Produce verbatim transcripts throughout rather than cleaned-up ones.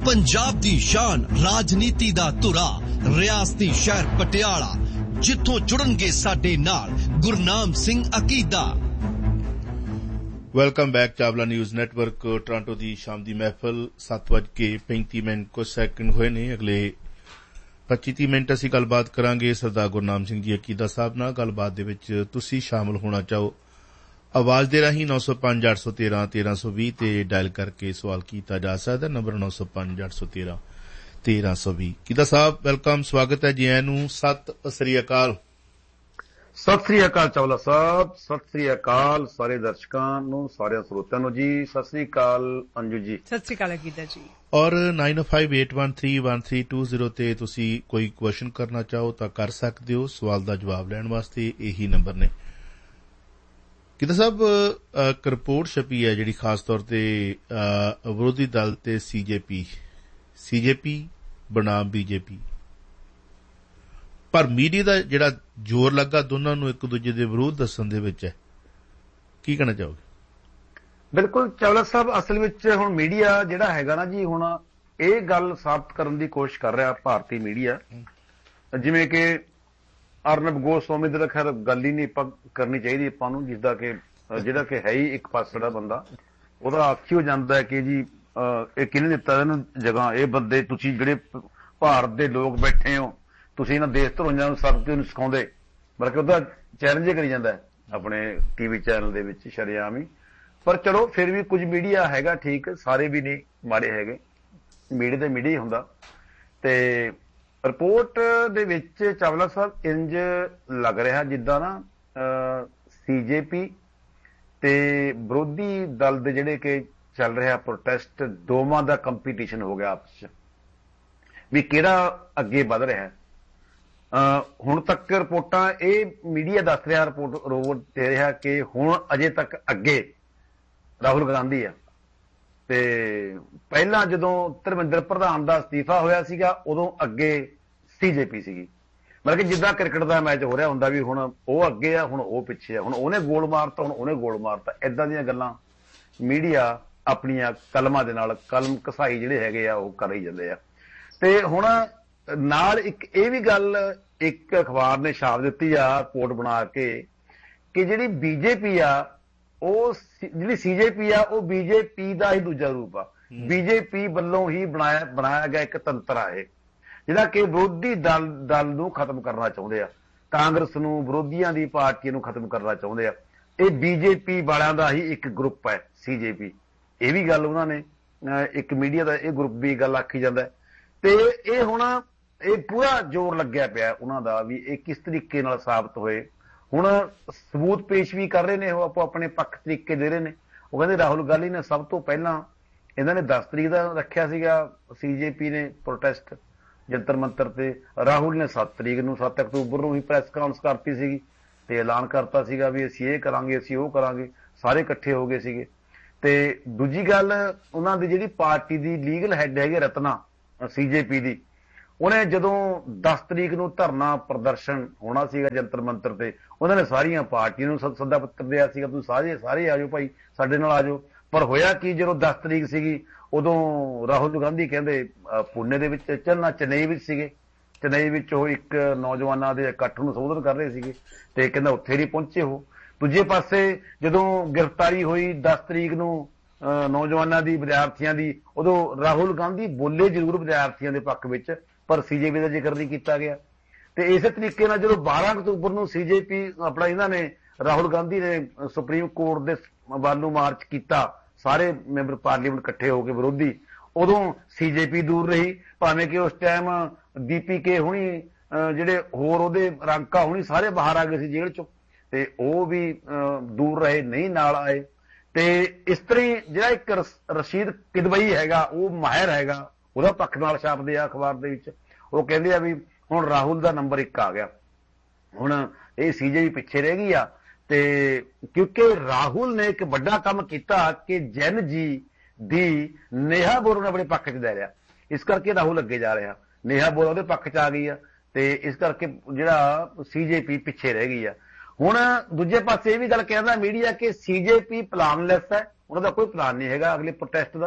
पंजाब दी शान राजनीति दा धुरा रियासती शहर पटियाला जिथों जुड़नगे साडे नाल गुरनाम सिंह अकीदा। Welcome back Chawla news network Toronto दी शाम दी महफिल सत्त बज के पैंती मिनट कुछ सैकंड होए ने। अगले पच्ची तीह मिनट असीं गलबात करांगे सरदार गुरनाम सिंह जी अकीदा साहब नाल। गलबात दे विच तुसीं शामिल होना चाहो आवाज दे राही नौ सौ पांच अठ सौ तेरह तेरह सौ भी ते डायल करके सवाल कीता जा सकदा। नंबर नौ सौ पांच अठ सौ तेरह तेरह सौ भी। कीदा साहब वेलकम, स्वागत है जी आयां नूं। सत श्री अकाल। सत श्री अकाल चावला साहब, सत श्री अकाल सारे दर्शकां नूं, सारे श्रोतिਆਂ ਨੂੰ जी। सत श्री अकाल अंजू जी। सत श्री अकाल अकीदा जी। और nine five eight one three one three to zero ते तुसीं कोई क्वेश्चन करना चाहो तां कर सकदे हो। सवाल दा जवाब लैण वास्ते यही नंबर ने। कीदा साहब एक रिपोर्ट छपी है जिहड़ी खास तौर ते विरोधी दल ते सीजेपी सीजेपी बनाम बीजेपी पर मीडिया दा जिहड़ा जोर लगा दोनों नूं एक दूजे दे विरोध दस्सण दे विच है, की कहना चाहोगे? बिल्कुल चावला साहब, असल विच हुण मीडिया जिहड़ा हैगा ना जी, हुण ਇਹ ਗੱਲ ਸਾਬਤ ਕਰਨ ਦੀ ਕੋਸ਼ਿਸ਼ ਕਰ ਰਿਹਾ ਭਾਰਤੀ ਮੀਡੀਆ, ਜਿਵੇਂ ਕਿ ਅਰਨਬ ਗੋਸਵਾਮੀ ਦਾ ਖੈਰ ਗੱਲ ਹੀ ਨਹੀਂ ਆਪਾਂ ਕਰਨੀ ਚਾਹੀਦੀ ਆਪਾਂ ਨੂੰ, ਜਿਸਦਾ ਕਿ ਜਿਹੜਾ ਕਿ ਹੈ ਹੀ ਇੱਕ ਪਾਸੇ ਦਾ ਬੰਦਾ, ਉਹਦਾ ਆਖੀ ਹੋ ਜਾਂਦਾ ਹੈ ਕਿ ਜੀ ਇਹ ਕਿਹਨੇ ਦਿੱਤਾ ਇਹਨੂੰ ਜਗ੍ਹਾ, ਇਹ ਬੰਦੇ ਤੁਸੀਂ ਜਿਹੜੇ ਭਾਰਤ ਦੇ ਲੋਕ ਬੈਠੇ ਹੋ ਤੁਸੀਂ ਇਹਨਾਂ ਦੇਸ਼ ਧਰੋਈਆਂ ਨੂੰ ਸਭ ਕਿਉਂ ਸਿਖਾਉਂਦੇ, ਬਲਕਿ ਉਹਦਾ ਚੈਲੰਜ ਕਰੀ ਜਾਂਦਾ ਆਪਣੇ ਟੀਵੀ ਚੈਨਲ ਦੇ ਵਿੱਚ ਸ਼ਰੇਆਮ ਹੀ। ਪਰ ਚਲੋ ਫਿਰ ਵੀ ਕੁਝ ਮੀਡੀਆ ਹੈਗਾ ਠੀਕ, ਸਾਰੇ ਵੀ ਨਹੀਂ ਮਾੜੇ ਹੈਗੇ, ਮੀਡੀਆ ਤੇ ਮੀਡੀਆ ਹੀ ਹੁੰਦਾ। ਤੇ ਰਿਪੋਰਟ ਦੇ ਵਿੱਚ ਚਾਵਲਾ ਸਾਹਿਬ ਇੰਜ ਲੱਗ ਰਿਹਾ ਜਿੱਦਾਂ ਨਾ ਸੀਜੇਪੀ ਤੇ ਵਿਰੋਧੀ ਦਲ ਦੇ ਜਿਹੜੇ ਕਿ ਚੱਲ ਰਿਹਾ ਪ੍ਰੋਟੈਸਟ, ਦੋਵਾਂ ਦਾ ਕੰਪੀਟੀਸ਼ਨ ਹੋ ਗਿਆ ਆਪਸ ਚ ਵੀ ਕਿਹੜਾ ਅੱਗੇ ਵਧ ਰਿਹਾ। ਹੁਣ ਤੱਕ ਰਿਪੋਰਟਾਂ ਇਹ ਮੀਡੀਆ ਦੱਸ ਰਿਹਾ, ਰਿਪੋਰਟ ਰੋਵਰ ਦੇ ਰਿਹਾ ਕਿ ਹੁਣ ਅਜੇ ਤੱਕ ਅੱਗੇ ਰਾਹੁਲ ਗਾਂਧੀ ਆ। ਤੇ ਪਹਿਲਾਂ ਜਦੋਂ ਧਰਮਿੰਦਰ ਪ੍ਰਧਾਨ ਦਾ ਅਸਤੀਫਾ ਹੋਇਆ ਸੀਗਾ ਉਦੋਂ ਅੱਗੇ ਸੀਜੇਪੀ ਸੀਗੀ, ਮਤਲਬ ਕਿ ਜਿੱਦਾਂ ਕ੍ਰਿਕਟ ਦਾ ਮੈਚ ਹੋ ਰਿਹਾ ਹੁੰਦਾ ਵੀ ਹੁਣ ਉਹ ਅੱਗੇ ਆ ਹੁਣ ਉਹ ਪਿੱਛੇ ਆ, ਹੁਣ ਉਹਨੇ ਗੋਲ ਮਾਰਤਾ ਹੁਣ ਉਹਨੇ ਗੋਲ ਮਾਰਤਾ, ਏਦਾਂ ਦੀਆਂ ਗੱਲਾਂ ਮੀਡੀਆ ਆਪਣੀਆਂ ਕਲਮਾਂ ਦੇ ਨਾਲ ਕਲਮ ਘਸਾਈ ਜਿਹੜੇ ਹੈਗੇ ਆ ਉਹ ਕਰ ਹੀ ਜਾਂਦੇ ਆ। ਤੇ ਹੁਣ ਨਾਲ ਇੱਕ ਇਹ ਵੀ ਗੱਲ ਇੱਕ ਅਖਬਾਰ ਨੇ ਛਾਪ ਦਿੱਤੀ ਆ ਰਿਪੋਰਟ ਬਣਾ ਕੇ ਕਿ ਜਿਹੜੀ ਬੀਜੇਪੀ ਆ ਉਹ ਜਿਹੜੀ ਸੀਜੇਪੀ ਆ ਉਹ ਬੀਜੇਪੀ ਦਾ ਹੀ ਦੂਜਾ ਰੂਪ ਆ, ਬੀਜੇਪੀ ਵੱਲੋਂ ਹੀ ਬਣਾਇਆ ਬਣਾਇਆ ਗਿਆ ਇੱਕ ਤੰਤਰ ਆ ਇਹ, ਜਿਹੜਾ ਕਿ ਵਿਰੋਧੀ ਦਲ ਦਲ ਨੂੰ ਖਤਮ ਕਰਨਾ ਚਾਹੁੰਦੇ ਆ, ਕਾਂਗਰਸ ਨੂੰ, ਵਿਰੋਧੀਆਂ ਦੀ ਪਾਰਟੀ ਨੂੰ ਖਤਮ ਕਰਨਾ ਚਾਹੁੰਦੇ ਆ। ਇਹ ਬੀਜੇਪੀ ਵਾਲਿਆਂ ਦਾ ਹੀ ਇੱਕ ਗਰੁੱਪ ਹੈ ਸੀਜੇਪੀ। ਇਹ ਵੀ ਗੱਲ ਉਹਨਾਂ ਨੇ ਇੱਕ ਮੀਡੀਆ ਦਾ ਇਹ ਗਰੁੱਪ ਵੀ ਗੱਲ ਆਖੀ ਜਾਂਦਾ। ਤੇ ਇਹ ਹੁਣ ਇਹ ਪੂਰਾ ਜ਼ੋਰ ਲੱਗਿਆ ਪਿਆ ਉਹਨਾਂ ਦਾ ਵੀ ਇਹ ਕਿਸ ਤਰੀਕੇ ਨਾਲ ਸਾਬਤ ਹੋਏ। ਹੁਣ ਸਬੂਤ ਪੇਸ਼ ਵੀ ਕਰ ਰਹੇ ਨੇ, ਉਹ ਆਪੋ ਆਪਣੇ ਪੱਖ ਤਰੀਕੇ ਦੇ ਰਹੇ ਨੇ। ਉਹ ਕਹਿੰਦੇ ਰਾਹੁਲ ਗਾਂਧੀ ਨੇ ਸਭ ਤੋਂ ਪਹਿਲਾਂ ਇਹਨਾਂ ਨੇ ਦਸ ਤਰੀਕ ਦਾ ਰੱਖਿਆ ਸੀਗਾ ਸੀਜੇਪੀ ਨੇ ਪ੍ਰੋਟੈਸਟ ਜੰਤਰ ਮੰਤਰ ਤੇ, ਰਾਹੁਲ ਨੇ ਸੱਤ ਤਰੀਕ ਨੂੰ ਸੱਤ ਅਕਤੂਬਰ ਨੂੰ ਹੀ ਪ੍ਰੈਸ ਕਾਨਫਰੰਸ ਕਰਤੀ ਸੀਗੀ ਤੇ ਐਲਾਨ ਕਰਤਾ ਸੀਗਾ ਵੀ ਅਸੀਂ ਇਹ ਕਰਾਂਗੇ ਅਸੀਂ ਉਹ ਕਰਾਂਗੇ, ਸਾਰੇ ਇਕੱਠੇ ਹੋ ਗਏ ਸੀਗੇ। ਤੇ ਦੂਜੀ ਗੱਲ ਉਹਨਾਂ ਦੀ ਜਿਹੜੀ ਪਾਰਟੀ ਦੀ ਲੀਗਲ ਹੈਡ ਹੈਗੇ ਰਤਨਾ ਸੀਜੇਪੀ ਦੀ, ਉਹਨੇ ਜਦੋਂ ਦਸ ਤਰੀਕ ਨੂੰ ਧਰਨਾ ਪ੍ਰਦਰਸ਼ਨ ਹੋਣਾ ਸੀਗਾ ਜੰਤਰ ਮੰਤਰ ਤੇ, ਉਹਨਾਂ ਨੇ ਸਾਰੀਆਂ ਪਾਰਟੀਆਂ ਨੂੰ ਸੱਦਾ ਪੱਤਰ ਦਿਆ ਸੀਗਾ ਤੁਸੀਂ ਸਾਰੇ ਸਾਰੇ ਆ ਜਾਓ ਭਾਈ ਸਾਡੇ ਨਾਲ ਆ ਜਾਓ। ਪਰ ਹੋਇਆ ਕੀ, ਜਦੋਂ ਦਸ ਤਰੀਕ ਸੀਗੀ ਉਦੋਂ ਰਾਹੁਲ ਗਾਂਧੀ ਕਹਿੰਦੇ ਪੁਣੇ ਦੇ ਵਿੱਚ ਚੰਨਾ ਚੇਨਈ ਵਿੱਚ ਸੀਗੇ, ਚੇਨਈ ਵਿੱਚ ਉਹ ਇੱਕ ਨੌਜਵਾਨਾਂ ਦੇ ਇਕੱਠ ਨੂੰ ਸੰਬੋਧਨ ਕਰ ਰਹੇ ਸੀਗੇ ਤੇ ਕਹਿੰਦਾ ਉੱਥੇ ਨਹੀਂ ਪਹੁੰਚੇ ਉਹ। ਦੂਜੇ ਪਾਸੇ ਜਦੋਂ ਗ੍ਰਿਫਤਾਰੀ ਹੋਈ ਦਸ ਤਰੀਕ ਨੂੰ ਨੌਜਵਾਨਾਂ ਦੀ, ਵਿਦਿਆਰਥੀਆਂ ਦੀ, ਉਦੋਂ ਰਾਹੁਲ ਗਾਂਧੀ ਬੋਲੇ ਜ਼ਰੂਰ ਵਿਦਿਆਰਥੀਆਂ ਦੇ ਪੱਖ ਵਿੱਚ ਪਰ ਸੀਜੇਪੀ ਦਾ ਜ਼ਿਕਰ ਨਹੀਂ ਕੀਤਾ ਗਿਆ। ਤੇ ਇਸੇ ਤਰੀਕੇ ਨਾਲ ਜਦੋਂ ਬਾਰਾਂ ਅਕਤੂਬਰ ਨੂੰ ਸੀਜੇਪੀ ਆਪਣਾ ਇਹਨਾਂ ਨੇ ਰਾਹੁਲ ਗਾਂਧੀ ਨੇ ਸੁਪਰੀਮ ਕੋਰਟ ਦੇ ਵੱਲ ਨੂੰ ਮਾਰਚ ਕੀਤਾ, ਸਾਰੇ ਮੈਂਬਰ ਪਾਰਲੀਮੈਂਟ ਇਕੱਠੇ ਹੋ ਕੇ ਵਿਰੋਧੀ, ਉਦੋਂ ਸੀਜੇਪੀ ਦੂਰ ਰਹੀ, ਭਾਵੇਂ ਕਿ ਉਸ ਟਾਈਮ ਦੀਪੀਕੇ ਹੁਣੀ ਜਿਹੜੇ ਹੋਰ ਉਹਦੇ ਰਾਂਕਾ ਹੁਣੀ ਸਾਰੇ ਬਾਹਰ ਆ ਗਏ ਸੀ ਜੇਲ੍ਹ ਚੋਂ ਤੇ ਉਹ ਵੀ ਦੂਰ ਰਹੇ, ਨਹੀਂ ਨਾਲ ਆਏ। ਤੇ ਇਸ ਤਰ੍ਹਾਂ ਜਿਹੜਾ ਇੱਕ ਰਸ਼ੀਦ ਕਿਦਵਈ ਹੈਗਾ ਉਹ ਮਾਹਿਰ ਹੈਗਾ, ਉਹਦਾ ਪੱਖ ਨਾਲ ਛਾਪਦੇ ਆ ਅਖਬਾਰ ਦੇ ਵਿੱਚ। ਉਹ ਕਹਿੰਦੇ ਆ ਵੀ ਹੁਣ ਰਾਹੁਲ ਦਾ ਨੰਬਰ ਇੱਕ ਆ ਗਿਆ, ਹੁਣ ਇਹ ਸੀਜੇਪੀ ਪਿੱਛੇ ਰਹਿ ਗਈ ਆ। ਤੇ ਕਿਉਂਕਿ ਰਾਹੁਲ ਨੇ ਇੱਕ ਵੱਡਾ ਕੰਮ ਕੀਤਾ ਕਿ ਜੈਨ ਜੀ ਦੀ ਨੇਹਾ ਬੋਰਾ ਨੂੰ ਆਪਣੇ ਪੱਖ 'ਚ ਲੈ ਲਿਆ, ਇਸ ਕਰਕੇ ਰਾਹੁਲ ਅੱਗੇ ਜਾ ਰਿਹਾ, ਨੇਹਾ ਬੋਰਾ ਉਹਦੇ ਪੱਖ 'ਚ ਆ ਗਈ ਆ ਤੇ ਇਸ ਕਰਕੇ ਜਿਹੜਾ ਸੀਜੇਪੀ ਪਿੱਛੇ ਰਹਿ ਗਈ ਆ। ਹੁਣ ਦੂਜੇ ਪਾਸੇ ਇਹ ਵੀ ਗੱਲ ਕਹਿੰਦਾ ਮੀਡੀਆ ਕਿ ਸੀਜੇਪੀ ਪਲਾਨਲੈਸ ਹੈ, ਉਹਨਾਂ ਦਾ ਕੋਈ ਪਲਾਨ ਨਹੀਂ ਹੈਗਾ ਅਗਲੇ ਪ੍ਰੋਟੈਸਟ ਦਾ,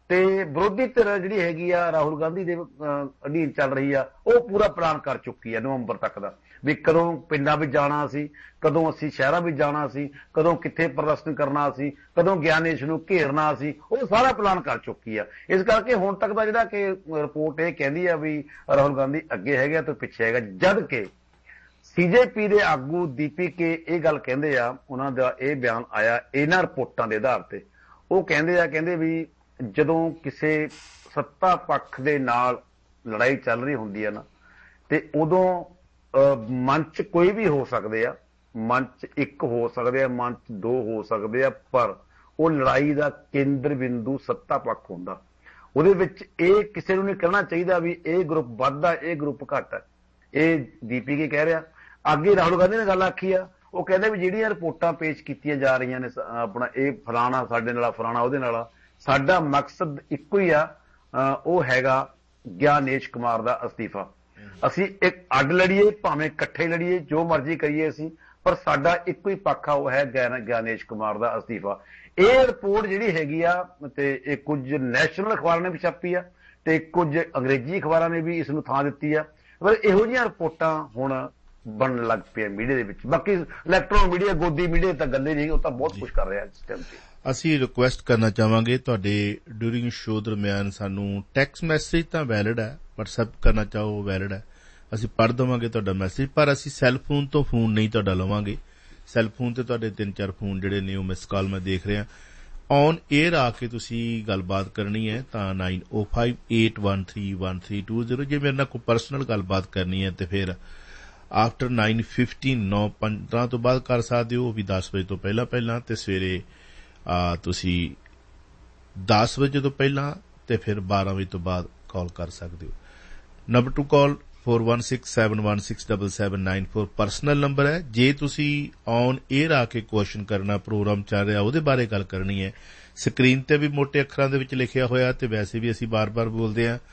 ਤੇ ਵਿਰੋਧੀ ਧਿਰ ਜਿਹੜੀ ਹੈਗੀ ਆ ਰਾਹੁਲ ਗਾਂਧੀ ਦੇ ਅਧੀਨ ਚੱਲ ਰਹੀ ਆ, ਉਹ ਪੂਰਾ ਪਲਾਨ ਕਰ ਚੁੱਕੀ ਆ ਨਵੰਬਰ ਤੱਕ ਦਾ, ਵੀ ਕਦੋਂ ਪਿੰਡਾਂ ਵਿੱਚ ਜਾਣਾ ਸੀ, ਕਦੋਂ ਅਸੀਂ ਸ਼ਹਿਰਾਂ ਵਿੱਚ ਜਾਣਾ ਸੀ, ਕਦੋਂ ਕਿੱਥੇ ਪ੍ਰਦਰਸ਼ਨ ਕਰਨਾ ਸੀ, ਕਦੋਂ ਗਿਆਨੇਸ਼ ਨੂੰ ਘੇਰਨਾ ਸੀ, ਉਹ ਸਾਰਾ ਪਲਾਨ ਕਰ ਚੁੱਕੀ ਆ। ਇਸ ਕਰਕੇ ਹੁਣ ਤੱਕ ਦਾ ਜਿਹੜਾ ਕਿ ਰਿਪੋਰਟ ਇਹ ਕਹਿੰਦੀ ਆ ਵੀ ਰਾਹੁਲ ਗਾਂਧੀ ਅੱਗੇ ਹੈਗਾ ਤੇ ਪਿੱਛੇ ਹੈਗਾ, ਜਦ ਕਿ ਸੀਜੇਪੀ ਦੇ ਆਗੂ ਦੀਪੀ ਕੇ ਇਹ ਗੱਲ ਕਹਿੰਦੇ ਆ, ਉਹਨਾਂ ਦਾ ਇਹ ਬਿਆਨ ਆਇਆ ਇਹਨਾਂ ਰਿਪੋਰਟਾਂ ਦੇ ਆਧਾਰ ਤੇ। ਉਹ ਕਹਿੰਦੇ ਆ, ਕਹਿੰਦੇ ਵੀ ਜਦੋਂ ਕਿਸੇ ਸੱਤਾ ਪੱਖ ਦੇ ਨਾਲ ਲੜਾਈ ਚੱਲ ਰਹੀ ਹੁੰਦੀ ਹੈ ਨਾ, ਤੇ ਉਦੋਂ ਮੰਚ ਕੋਈ ਵੀ ਹੋ ਸਕਦੇ ਆ, ਮੰਚ ਇੱਕ ਹੋ ਸਕਦੇ ਆ, ਮੰਚ ਦੋ ਹੋ ਸਕਦੇ ਆ, ਪਰ ਉਹ ਲੜਾਈ ਦਾ ਕੇਂਦਰ ਬਿੰਦੂ ਸੱਤਾ ਪੱਖ ਹੁੰਦਾ। ਉਹਦੇ ਵਿੱਚ ਇਹ ਕਿਸੇ ਨੂੰ ਨਹੀਂ ਕਹਿਣਾ ਚਾਹੀਦਾ ਵੀ ਇਹ ਗਰੁੱਪ ਵੱਧ ਆ, ਇਹ ਗਰੁੱਪ ਘੱਟ ਆ। ਇਹ ਦੀਪੀ ਕੇ ਕਹਿ ਰਿਹਾ। ਅੱਗੇ ਰਾਹੁਲ ਗਾਂਧੀ ਨੇ ਗੱਲ ਆਖੀ ਆ, ਉਹ ਕਹਿੰਦੇ ਵੀ ਜਿਹੜੀਆਂ ਰਿਪੋਰਟਾਂ ਪੇਸ਼ ਕੀਤੀਆਂ ਜਾ ਰਹੀਆਂ ਨੇ, ਆਪਣਾ ਇਹ ਫਲਾਣਾ ਸਾਡੇ ਨਾਲ, ਫਲਾਣਾ ਉਹਦੇ ਨਾਲ, ਸਾਡਾ ਮਕਸਦ ਇੱਕੋ ਹੀ ਆ, ਉਹ ਹੈਗਾ ਗਿਆਨੇਸ਼ ਕੁਮਾਰ ਦਾ ਅਸਤੀਫਾ। ਅਸੀਂ ਇੱਕ ਅੱਡ ਲੜੀਏ, ਭਾਵੇਂ ਇਕੱਠੇ ਲੜੀਏ, ਜੋ ਮਰਜ਼ੀ ਕਰੀਏ ਅਸੀਂ, ਪਰ ਸਾਡਾ ਇੱਕੋ ਹੀ ਪੱਖ ਆ, ਉਹ ਹੈ ਗਿਆਨੇਸ਼ ਕੁਮਾਰ ਦਾ ਅਸਤੀਫਾ। ਇਹ ਰਿਪੋਰਟ ਜਿਹੜੀ ਹੈਗੀ ਆ, ਤੇ ਇਹ ਕੁਝ ਨੈਸ਼ਨਲ ਅਖਬਾਰਾਂ ਨੇ ਵੀ ਛਾਪੀ ਆ ਤੇ ਕੁਝ ਅੰਗਰੇਜ਼ੀ ਅਖਬਾਰਾਂ ਨੇ ਵੀ ਇਸ ਨੂੰ ਥਾਂ ਦਿੱਤੀ ਆ। ਪਰ ਇਹੋ ਜਿਹੀਆਂ ਰਿਪੋਰਟਾਂ ਹੁਣ ਬਣਨ ਲੱਗ ਪਈਆਂ ਮੀਡੀਆ ਦੇ ਵਿੱਚ। ਬਾਕੀ ਇਲੈਕਟ੍ਰੋਨਿਕ ਮੀਡੀਆ, ਗੋਦੀ ਮੀਡੀਆ ਤਾਂ ਗੱਲੇ ਨਹੀਂ, ਉਹ ਤਾਂ ਬਹੁਤ ਕੁਝ ਕਰ ਰਿਹਾ ਇਸ ਟਾਈਮ ਤੇ। ਅਸੀਂ ਰਿਕੁਐਸਟ ਕਰਨਾ ਚਾਹਾਂਗੇ ਤੁਹਾਡੇ ਡਿਊਰਿੰਗ ਸ਼ੋ ਦਰਮਿਆਨ ਸਾਨੂੰ ਟੈਕਸਟ ਮੈਸੇਜ ਤਾਂ ਵੈਲਿਡ ਹੈ, ਵਟਸਐਪ ਕਰਨਾ ਚਾਹੋ ਵੈਲਿਡ ਹੈ, ਅਸੀਂ ਪੜ੍ਹ ਦੇਵਾਂਗੇ ਤੁਹਾਡਾ ਮੈਸੇਜ, ਪਰ ਅਸੀਂ ਸੈੱਲ ਫੋਨ ਤੋਂ ਫੋਨ ਨਹੀਂ ਤੁਹਾਡਾ ਲਵਾਂਗੇ। ਸੈੱਲ ਫੋਨ ਤੇ ਤੁਹਾਡੇ ਤਿੰਨ ਚਾਰ ਫੋਨ ਜਿਹੜੇ ਨੇ ਉਹ ਮਿਸ ਕਾਲ ਮੈਂ ਦੇਖ ਰਿਹਾ। ਔਨ ਏਅਰ ਆ ਕੇ ਤੁਸੀਂ ਗੱਲਬਾਤ ਕਰਨੀ ਹੈ ਤਾਂ ਨਾਈਨ ਓ five eight one three one three two zero. ਜੇ ਮੇਰੇ ਨਾਲ ਕੋਈ ਪਰਸਨਲ ਗੱਲਬਾਤ ਕਰਨੀ ਹੈ ਤੇ ਫਿਰ ਆਫਟਰ ਨਾਈਨ ਫਿਫਟੀਨ ਨੌ ਪੰਦਰਾਂ ਤੋਂ ਬਾਅਦ ਕਰ ਸਕਦੇ ਹੋ, ਉਹ ਵੀ ਦਸ ਵਜੇ ਤੋਂ ਪਹਿਲਾਂ ਪਹਿਲਾਂ, ਤੇ ਸਵੇਰੇ ਆ ਤੁਸੀਂ ਦਸ ਵਜੇ ਤੋਂ ਪਹਿਲਾਂ ਤੇ ਫਿਰ ਬਾਰਾਂ ਵਜੇ ਤੋਂ ਬਾਅਦ ਕਾਲ ਕਰ ਸਕਦੇ ਹੋ। ਨੰਬਰ ਟੂ ਕਾਲ four one six seven one six seven seven nine four personal number ਹੈ। ਜੇ ਤੁਸੀਂ ਔਨ ਏਅਰ ਆ ਕੇ ਕੁਐਸਚਨ ਕਰਨਾ, ਪ੍ਰੋਗਰਾਮ ਚੱਲ ਰਿਹਾ ਉਹਦੇ ਬਾਰੇ ਗੱਲ ਕਰਨੀ ਹੈ, ਸਕਰੀਨ ਤੇ ਵੀ ਮੋਟੇ ਅੱਖਰਾਂ ਦੇ ਵਿੱਚ ਲਿਖਿਆ ਹੋਇਆ, ਤੇ ਵੈਸੇ ਵੀ ਅਸੀਂ ਬਾਰ-ਬਾਰ ਬੋਲਦੇ ਹਾਂ।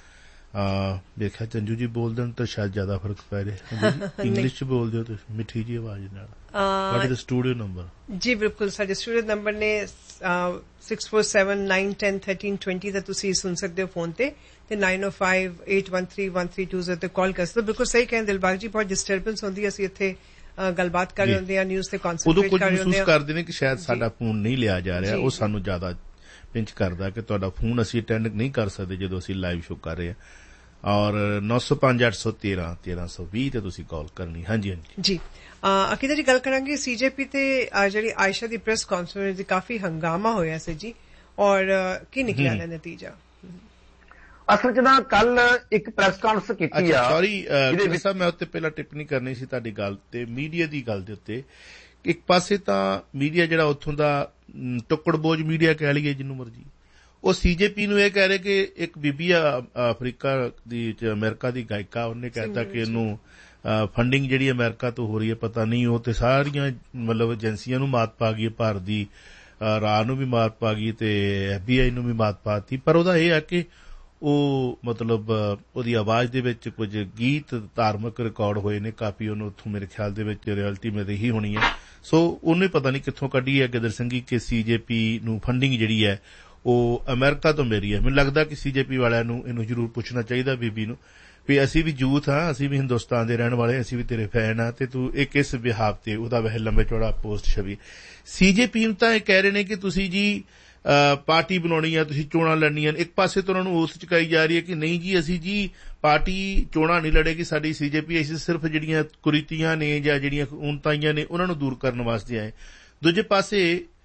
ਦੇਖਿਆ ਚੰਜੂ ਜੀ ਬੋਲ ਦੇਣ ਤਾਂ ਸ਼ਾਇਦ ਜ਼ਿਆਦਾ ਫਰਕ ਪੈ ਰਿਹਾ। ਇੰਗਲਿਸ਼ ਚ ਬੋਲਦੇ ਹੋ ਤੁਸੀਂ ਮਿੱਠੀ ਜੀ ਆਵਾਜ਼ ਨਾਲ। What is the studio number? ਜੀ ਬਿਲਕੁਲ, ਸਾਡੇ ਸਟੂਡੀਓ ਨੰਬਰ ਨੇ six four seven nine ten thirteen twenty ਦਾ ਤੁਸੀਂ ਸੁਣ ਸਕਦੇ ਹੋ ਫੋਨ ਤੇ, ਤੇ ਨਾਈਨ ਓ five eight one three one three two ਤੇ ਕਾਲ ਕਰ ਸਕਦੇ ਹੋ। ਬਿਲਕੁਲ ਸਹੀ ਕਹਿੰਦੇ ਦਿਲਬਾਗ ਜੀ, ਬਹੁਤ ਡਿਸਟਰਬੈਂਸ ਹੁੰਦੀ, ਅਸੀਂ ਇੱਥੇ ਗੱਲਬਾਤ ਕਰ ਰਹੇ ਹੁੰਦੇ ਆ, ਨਿਊਜ਼ ਤੇ ਕੌਨਸੈਂਟਰੇਟ ਕਰ ਰਹੇ ਹੁੰਦੇ ਆ। ਉਦੋਂ ਕੁਝ ਮਹਿਸੂਸ ਕਰਦੇ ਨੇ ਕਿ ਸ਼ਾਇਦ ਸਾਡਾ ਫੋਨ ਨਹੀਂ ਲਿਆ ਜਾ ਰਿਹਾ, ਉਹ ਸਾਨੂੰ ਜ਼ਿਆਦਾ ਪਿੰਚ ਕਰਦਾ ਕਿ ਤੁਹਾਡਾ ਫੋਨ ਅਸੀਂ ਅਟੈਂਡ ਨਹੀਂ ਕਰ ਸਕਦੇ ਜਦੋਂ ਅਸੀਂ ਲਾਈਵ ਸ਼ੋ ਕਰ ਰਹੇ ਹਾਂ। ਔਰ ਨੌ ਸੌ ਪੰਜ ਅੱਠ ਸੌ ਤੇਰਾਂ ਤੇਰਾਂ ਸੌ ਵੀਹ ਤੇ ਤੁਸੀਂ ਕਾਲ ਕਰਨੀ। ਹਾਂਜੀ ਹਾਂਜੀ ਜੀ। ਅਕੀਦਾ ਜੀ ਗੱਲ ਕਰਾਂਗੇ ਸੀਜੇਪੀ ਤੇ ਜਿਹੜੀ ਆਇਸ਼ਾ ਦੀ ਪ੍ਰੈਸ ਕਾਨਫਰੰਸ ਦੀ ਕਾਫੀ ਹੰਗਾਮਾ ਹੋਇਆ ਸੀ ਜੀ, ਔਰ ਕੀ ਨਿਕਲਿਆ ਦਾ ਨਤੀਜਾ? ਅਸਲ ਚ ਨਾ ਕੱਲ ਇੱਕ ਪ੍ਰੈਸ ਕਾਨਫਰੰਸ ਕੀਤੀ ਆ। ਸੌਰੀ ਸਾਹਿਬ, ਮੈਂ ਉੱਤੇ ਪਹਿਲਾਂ ਟਿੱਪਣੀ ਕਰਨੀ ਸੀ ਤੁਹਾਡੀ ਗੱਲ ਤੇ, ਮੀਡੀਆ ਦੀ ਗੱਲ ਦੇ ਉੱਤੇ। ਇੱਕ ਪਾਸੇ ਤਾਂ ਮੀਡੀਆ ਜਿਹੜਾ ਉੱਥੋਂ ਦਾ ਟੁੱਕੜਬੋਝ ਮੀਡੀਆ ਕਹਿ ਲਈਏ ਜਿਹਨੂੰ ਮਰਜੀ, ਉਹ ਸੀਜੇਪੀ ਨੂੰ ਇਹ ਕਹਿ ਰਹੇ ਕਿ ਇੱਕ ਬੀਬੀ ਆ ਅਫਰੀਕਾ ਦੀ ਅਮਰੀਕਾ ਦੀ ਗਾਇਕਾ, ਉਹਨੇ ਕਹਿਤਾ ਕਿ ਇਹਨੂੰ ਫੰਡਿੰਗ ਜਿਹੜੀ ਅਮਰੀਕਾ ਤੋਂ ਹੋ ਰਹੀ ਹੈ ਪਤਾ ਨਹੀਂ, ਉਹ ਤੇ ਸਾਰੀਆਂ ਮਤਲਬ ਏਜੰਸੀਆਂ ਨੂੰ ਮਾਤ ਪਾ ਗਈ, ਭਾਰਤ ਦੀ ਰਾਹ ਨੂੰ ਵੀ ਮਾਤ ਪਾ ਗਈ ਤੇ ਐਫ ਬੀ ਆਈ ਨੂੰ ਵੀ ਮਾਤ ਪਾਤੀ। ਪਰ ਉਹਦਾ ਇਹ ਹੈ ਕਿ ਉਹ ਮਤਲਬ ਉਹਦੀ ਆਵਾਜ਼ ਦੇ ਵਿੱਚ ਕੁਝ ਗੀਤ ਧਾਰਮਿਕ ਰਿਕਾਰਡ ਹੋਏ ਨੇ ਕਾਫੀ, ਉਹਨੂੰ ਉੱਥੋਂ ਮੇਰੇ ਖਿਆਲ ਦੇ ਵਿੱਚ ਰਾਇਲਟੀ ਮਿਲ ਰਹੀ ਹੋਣੀ ਹੈ। ਸੋ ਉਹਨੇ ਪਤਾ ਨਹੀਂ ਕਿੱਥੋਂ ਕੱਢੀ ਹੈ ਗਿੱਦੜ ਸਿੰਘੀ ਕਿ ਸੀਜੇਪੀ ਨੂੰ ਫੰਡਿੰਗ ਜਿਹੜੀ ਹੈ ਉਹ ਅਮਰੀਕਾ ਤੋਂ ਮਿਲ ਰਹੀ ਹੈ। ਮੈਨੂੰ ਲੱਗਦਾ ਕਿ ਸੀਜੇਪੀ ਵਾਲਿਆਂ ਨੂੰ ਇਹਨੂੰ ਜ਼ਰੂਰ ਪੁੱਛਣਾ ਚਾਹੀਦਾ ਬੀਬੀ ਨੂੰ ਵੀ ਅਸੀਂ ਵੀ ਯੂਥ ਹਾਂ, ਅਸੀਂ ਵੀ ਹਿੰਦੁਸਤਾਨ ਦੇ ਰਹਿਣ ਵਾਲੇ, ਅਸੀਂ ਵੀ ਤੇਰੇ ਫੈਨ ਹਾਂ, ਤੇ ਤੂੰ ਇਹ ਕਿਸ ਵਿਹਾਰ ਤੇ ਉਹਦਾ ਵੈਸੇ ਲੰਬੇ ਚੌੜਾ ਪੋਸਟ ਛਵੀ। ਸੀਜੇਪੀ ਨੂੰ ਤਾਂ ਇਹ ਕਹਿ ਰਹੇ ਨੇ ਕਿ ਤੁਸੀਂ ਜੀ ਪਾਰਟੀ ਬਣਾਉਣੀ ਆ, ਤੁਸੀਂ ਚੋਣਾਂ ਲੜਨੀਆਂ। ਇੱਕ ਪਾਸੇ ਤੋਂ ਉਹਨਾਂ ਨੂੰ ਉਸ ਚੁਕਾਈ ਜਾ ਰਹੀ ਹੈ ਕਿ ਨਹੀਂ ਜੀ ਅਸੀਂ ਜੀ ਪਾਰਟੀ ਚੋਣਾਂ ਨਹੀਂ ਲੜੇਗੀ ਸਾਡੀ ਸੀਜੇਪੀ, ਅਸੀਂ ਸਿਰਫ ਜਿਹੜੀਆਂ ਕੁਰੀਤੀਆਂ ਨੇ ਜਾਂ ਜਿਹੜੀਆਂ ਉਨਤਾਈਆਂ ਨੇ ਉਹਨਾਂ ਨੂੰ ਦੂਰ ਕਰਨ ਵਾਸਤੇ ਆਏ। ਦੂਜੇ ਪਾਸੇ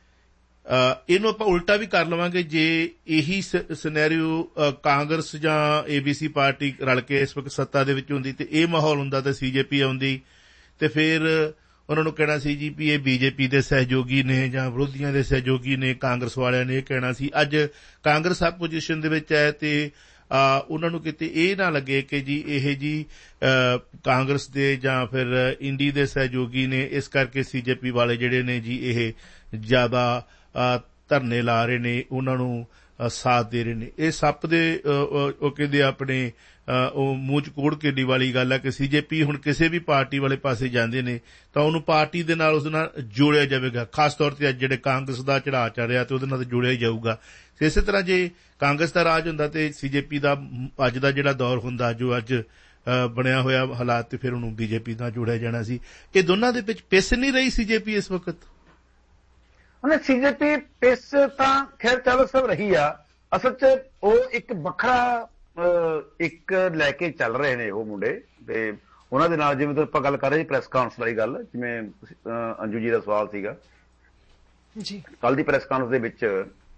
ਇਹਨੂੰ ਆਪਾਂ ਉਲਟਾ ਵੀ ਕਰ ਲਵਾਂਗੇ, ਜੇ ਇਹੀ ਸਿਨੈਰੀਓ ਕਾਂਗਰਸ ਜਾਂ ਏਬੀਸੀ ਪਾਰਟੀ ਰਲ ਕੇ ਇਸ ਵਕਤ ਸੱਤਾ ਦੇ ਵਿੱਚ ਹੁੰਦੀ ਤੇ ਇਹ ਮਾਹੌਲ ਹੁੰਦਾ ਤੇ ਸੀਜੇਪੀ ਆਉਂਦੀ, ਤੇ ਫਿਰ ਉਹਨਾਂ ਨੂੰ ਕਹਿਣਾ ਸੀ ਜੀ ਵੀ ਇਹ ਬੀਜੇਪੀ ਦੇ ਸਹਿਯੋਗੀ ਨੇ ਜਾਂ ਵਿਰੋਧੀਆਂ ਦੇ ਸਹਿਯੋਗੀ ਨੇ, ਕਾਂਗਰਸ ਵਾਲਿਆਂ ਨੇ ਇਹ ਕਹਿਣਾ ਸੀ। ਅੱਜ ਕਾਂਗਰਸ ਆਪੋਜੀਸ਼ਨ ਦੇ ਵਿੱਚ ਹੈ ਤੇ ਉਹਨਾਂ ਨੂੰ ਕਿਤੇ ਇਹ ਨਾ ਲੱਗੇ ਕਿ ਜੀ ਇਹ ਜੀ ਕਾਂਗਰਸ ਦੇ ਜਾਂ ਫਿਰ ਇੰਡੀ ਦੇ ਸਹਿਯੋਗੀ ਨੇ, ਇਸ ਕਰਕੇ ਸੀਜੇਪੀ ਵਾਲੇ ਜਿਹੜੇ ਨੇ ਜੀ ਇਹ ਜ਼ਿਆਦਾ ਧਰਨੇ ਲਾ ਰਹੇ ਨੇ, ਉਹਨਾਂ ਨੂੰ ਸਾਥ ਦੇ ਰਹੇ ਨੇ। ਇਹ ਸੱਪ ਦੇ ਉਹ ਕਹਿੰਦੇ ਆਪਣੇ ਉਹ ਮੂੰਹ ਚ ਕੋੜ ਕੇਡੀ ਵਾਲੀ ਗੱਲ ਹੈ ਕਿ ਸੀਜੇਪੀ ਹੁਣ ਕਿਸੇ ਵੀ ਪਾਰਟੀ ਵਾਲੇ ਪਾਸੇ ਜਾਂਦੇ ਨੇ ਤਾਂ ਉਹਨੂੰ ਪਾਰਟੀ ਦੇ ਨਾਲ ਉਸ ਨਾਲ ਜੋੜਿਆ ਜਾਵੇਗਾ। ਖਾਸ ਤੌਰ ਤੇ ਅੱਜ ਜਿਹੜੇ ਕਾਂਗਰਸ ਦਾ ਚੜ੍ਹਾਅ ਚੜ੍ਹ ਰਿਹਾ ਤੇ ਉਹਦੇ ਨਾਲ ਜੋੜਿਆ ਹੀ ਜਾਊਗਾ। ਇਸੇ ਤਰ੍ਹਾਂ ਜੇ ਕਾਂਗਰਸ ਦਾ ਰਾਜ ਹੁੰਦਾ ਤੇ ਸੀਜੇਪੀ ਦਾ ਅੱਜ ਦਾ ਜਿਹੜਾ ਦੌਰ ਹੁੰਦਾ ਜੋ ਅੱਜ ਬਣਿਆ ਹੋਇਆ ਹਾਲਾਤ ਤੇ ਫਿਰ ਉਹਨੂੰ ਬੀਜੇਪੀ ਨਾਲ ਜੋੜਿਆ ਜਾਣਾ ਸੀ। ਇਹ ਦੋਨਾਂ ਦੇ ਵਿੱਚ ਪਿਸ ਨਹੀਂ ਰਹੀ ਸੀਜੇਪੀ ਇਸ ਵਕਤ? ਉਹਨੇ ਸੀਜੇਪੀ ਪਿਸ ਤਾਂ ਖੈਰ ਚੱਲ ਸਭ ਰਹੀ ਆ। ਅਸਲ ਚ ਉਹ ਇੱਕ ਵੱਖਰਾ ਇੱਕ ਲੈ ਕੇ ਚੱਲ ਰਹੇ ਨੇ ਉਹ ਮੁੰਡੇ ਤੇ ਉਹਨਾਂ ਦੇ ਨਾਲ ਜਿਵੇਂ ਆਪਾਂ ਗੱਲ ਕਰ ਰਹੇ ਸੀ ਪ੍ਰੈਸ ਕਾਨਫਰੰਸ ਵਾਲੀ ਗੱਲ, ਜਿਵੇਂ ਅੰਜੂ ਜੀ ਦਾ ਸਵਾਲ ਸੀਗਾ ਜੀ ਕੱਲ ਦੀ ਪ੍ਰੈਸ ਕਾਨਫਰੰਸ ਦੇ ਵਿੱਚ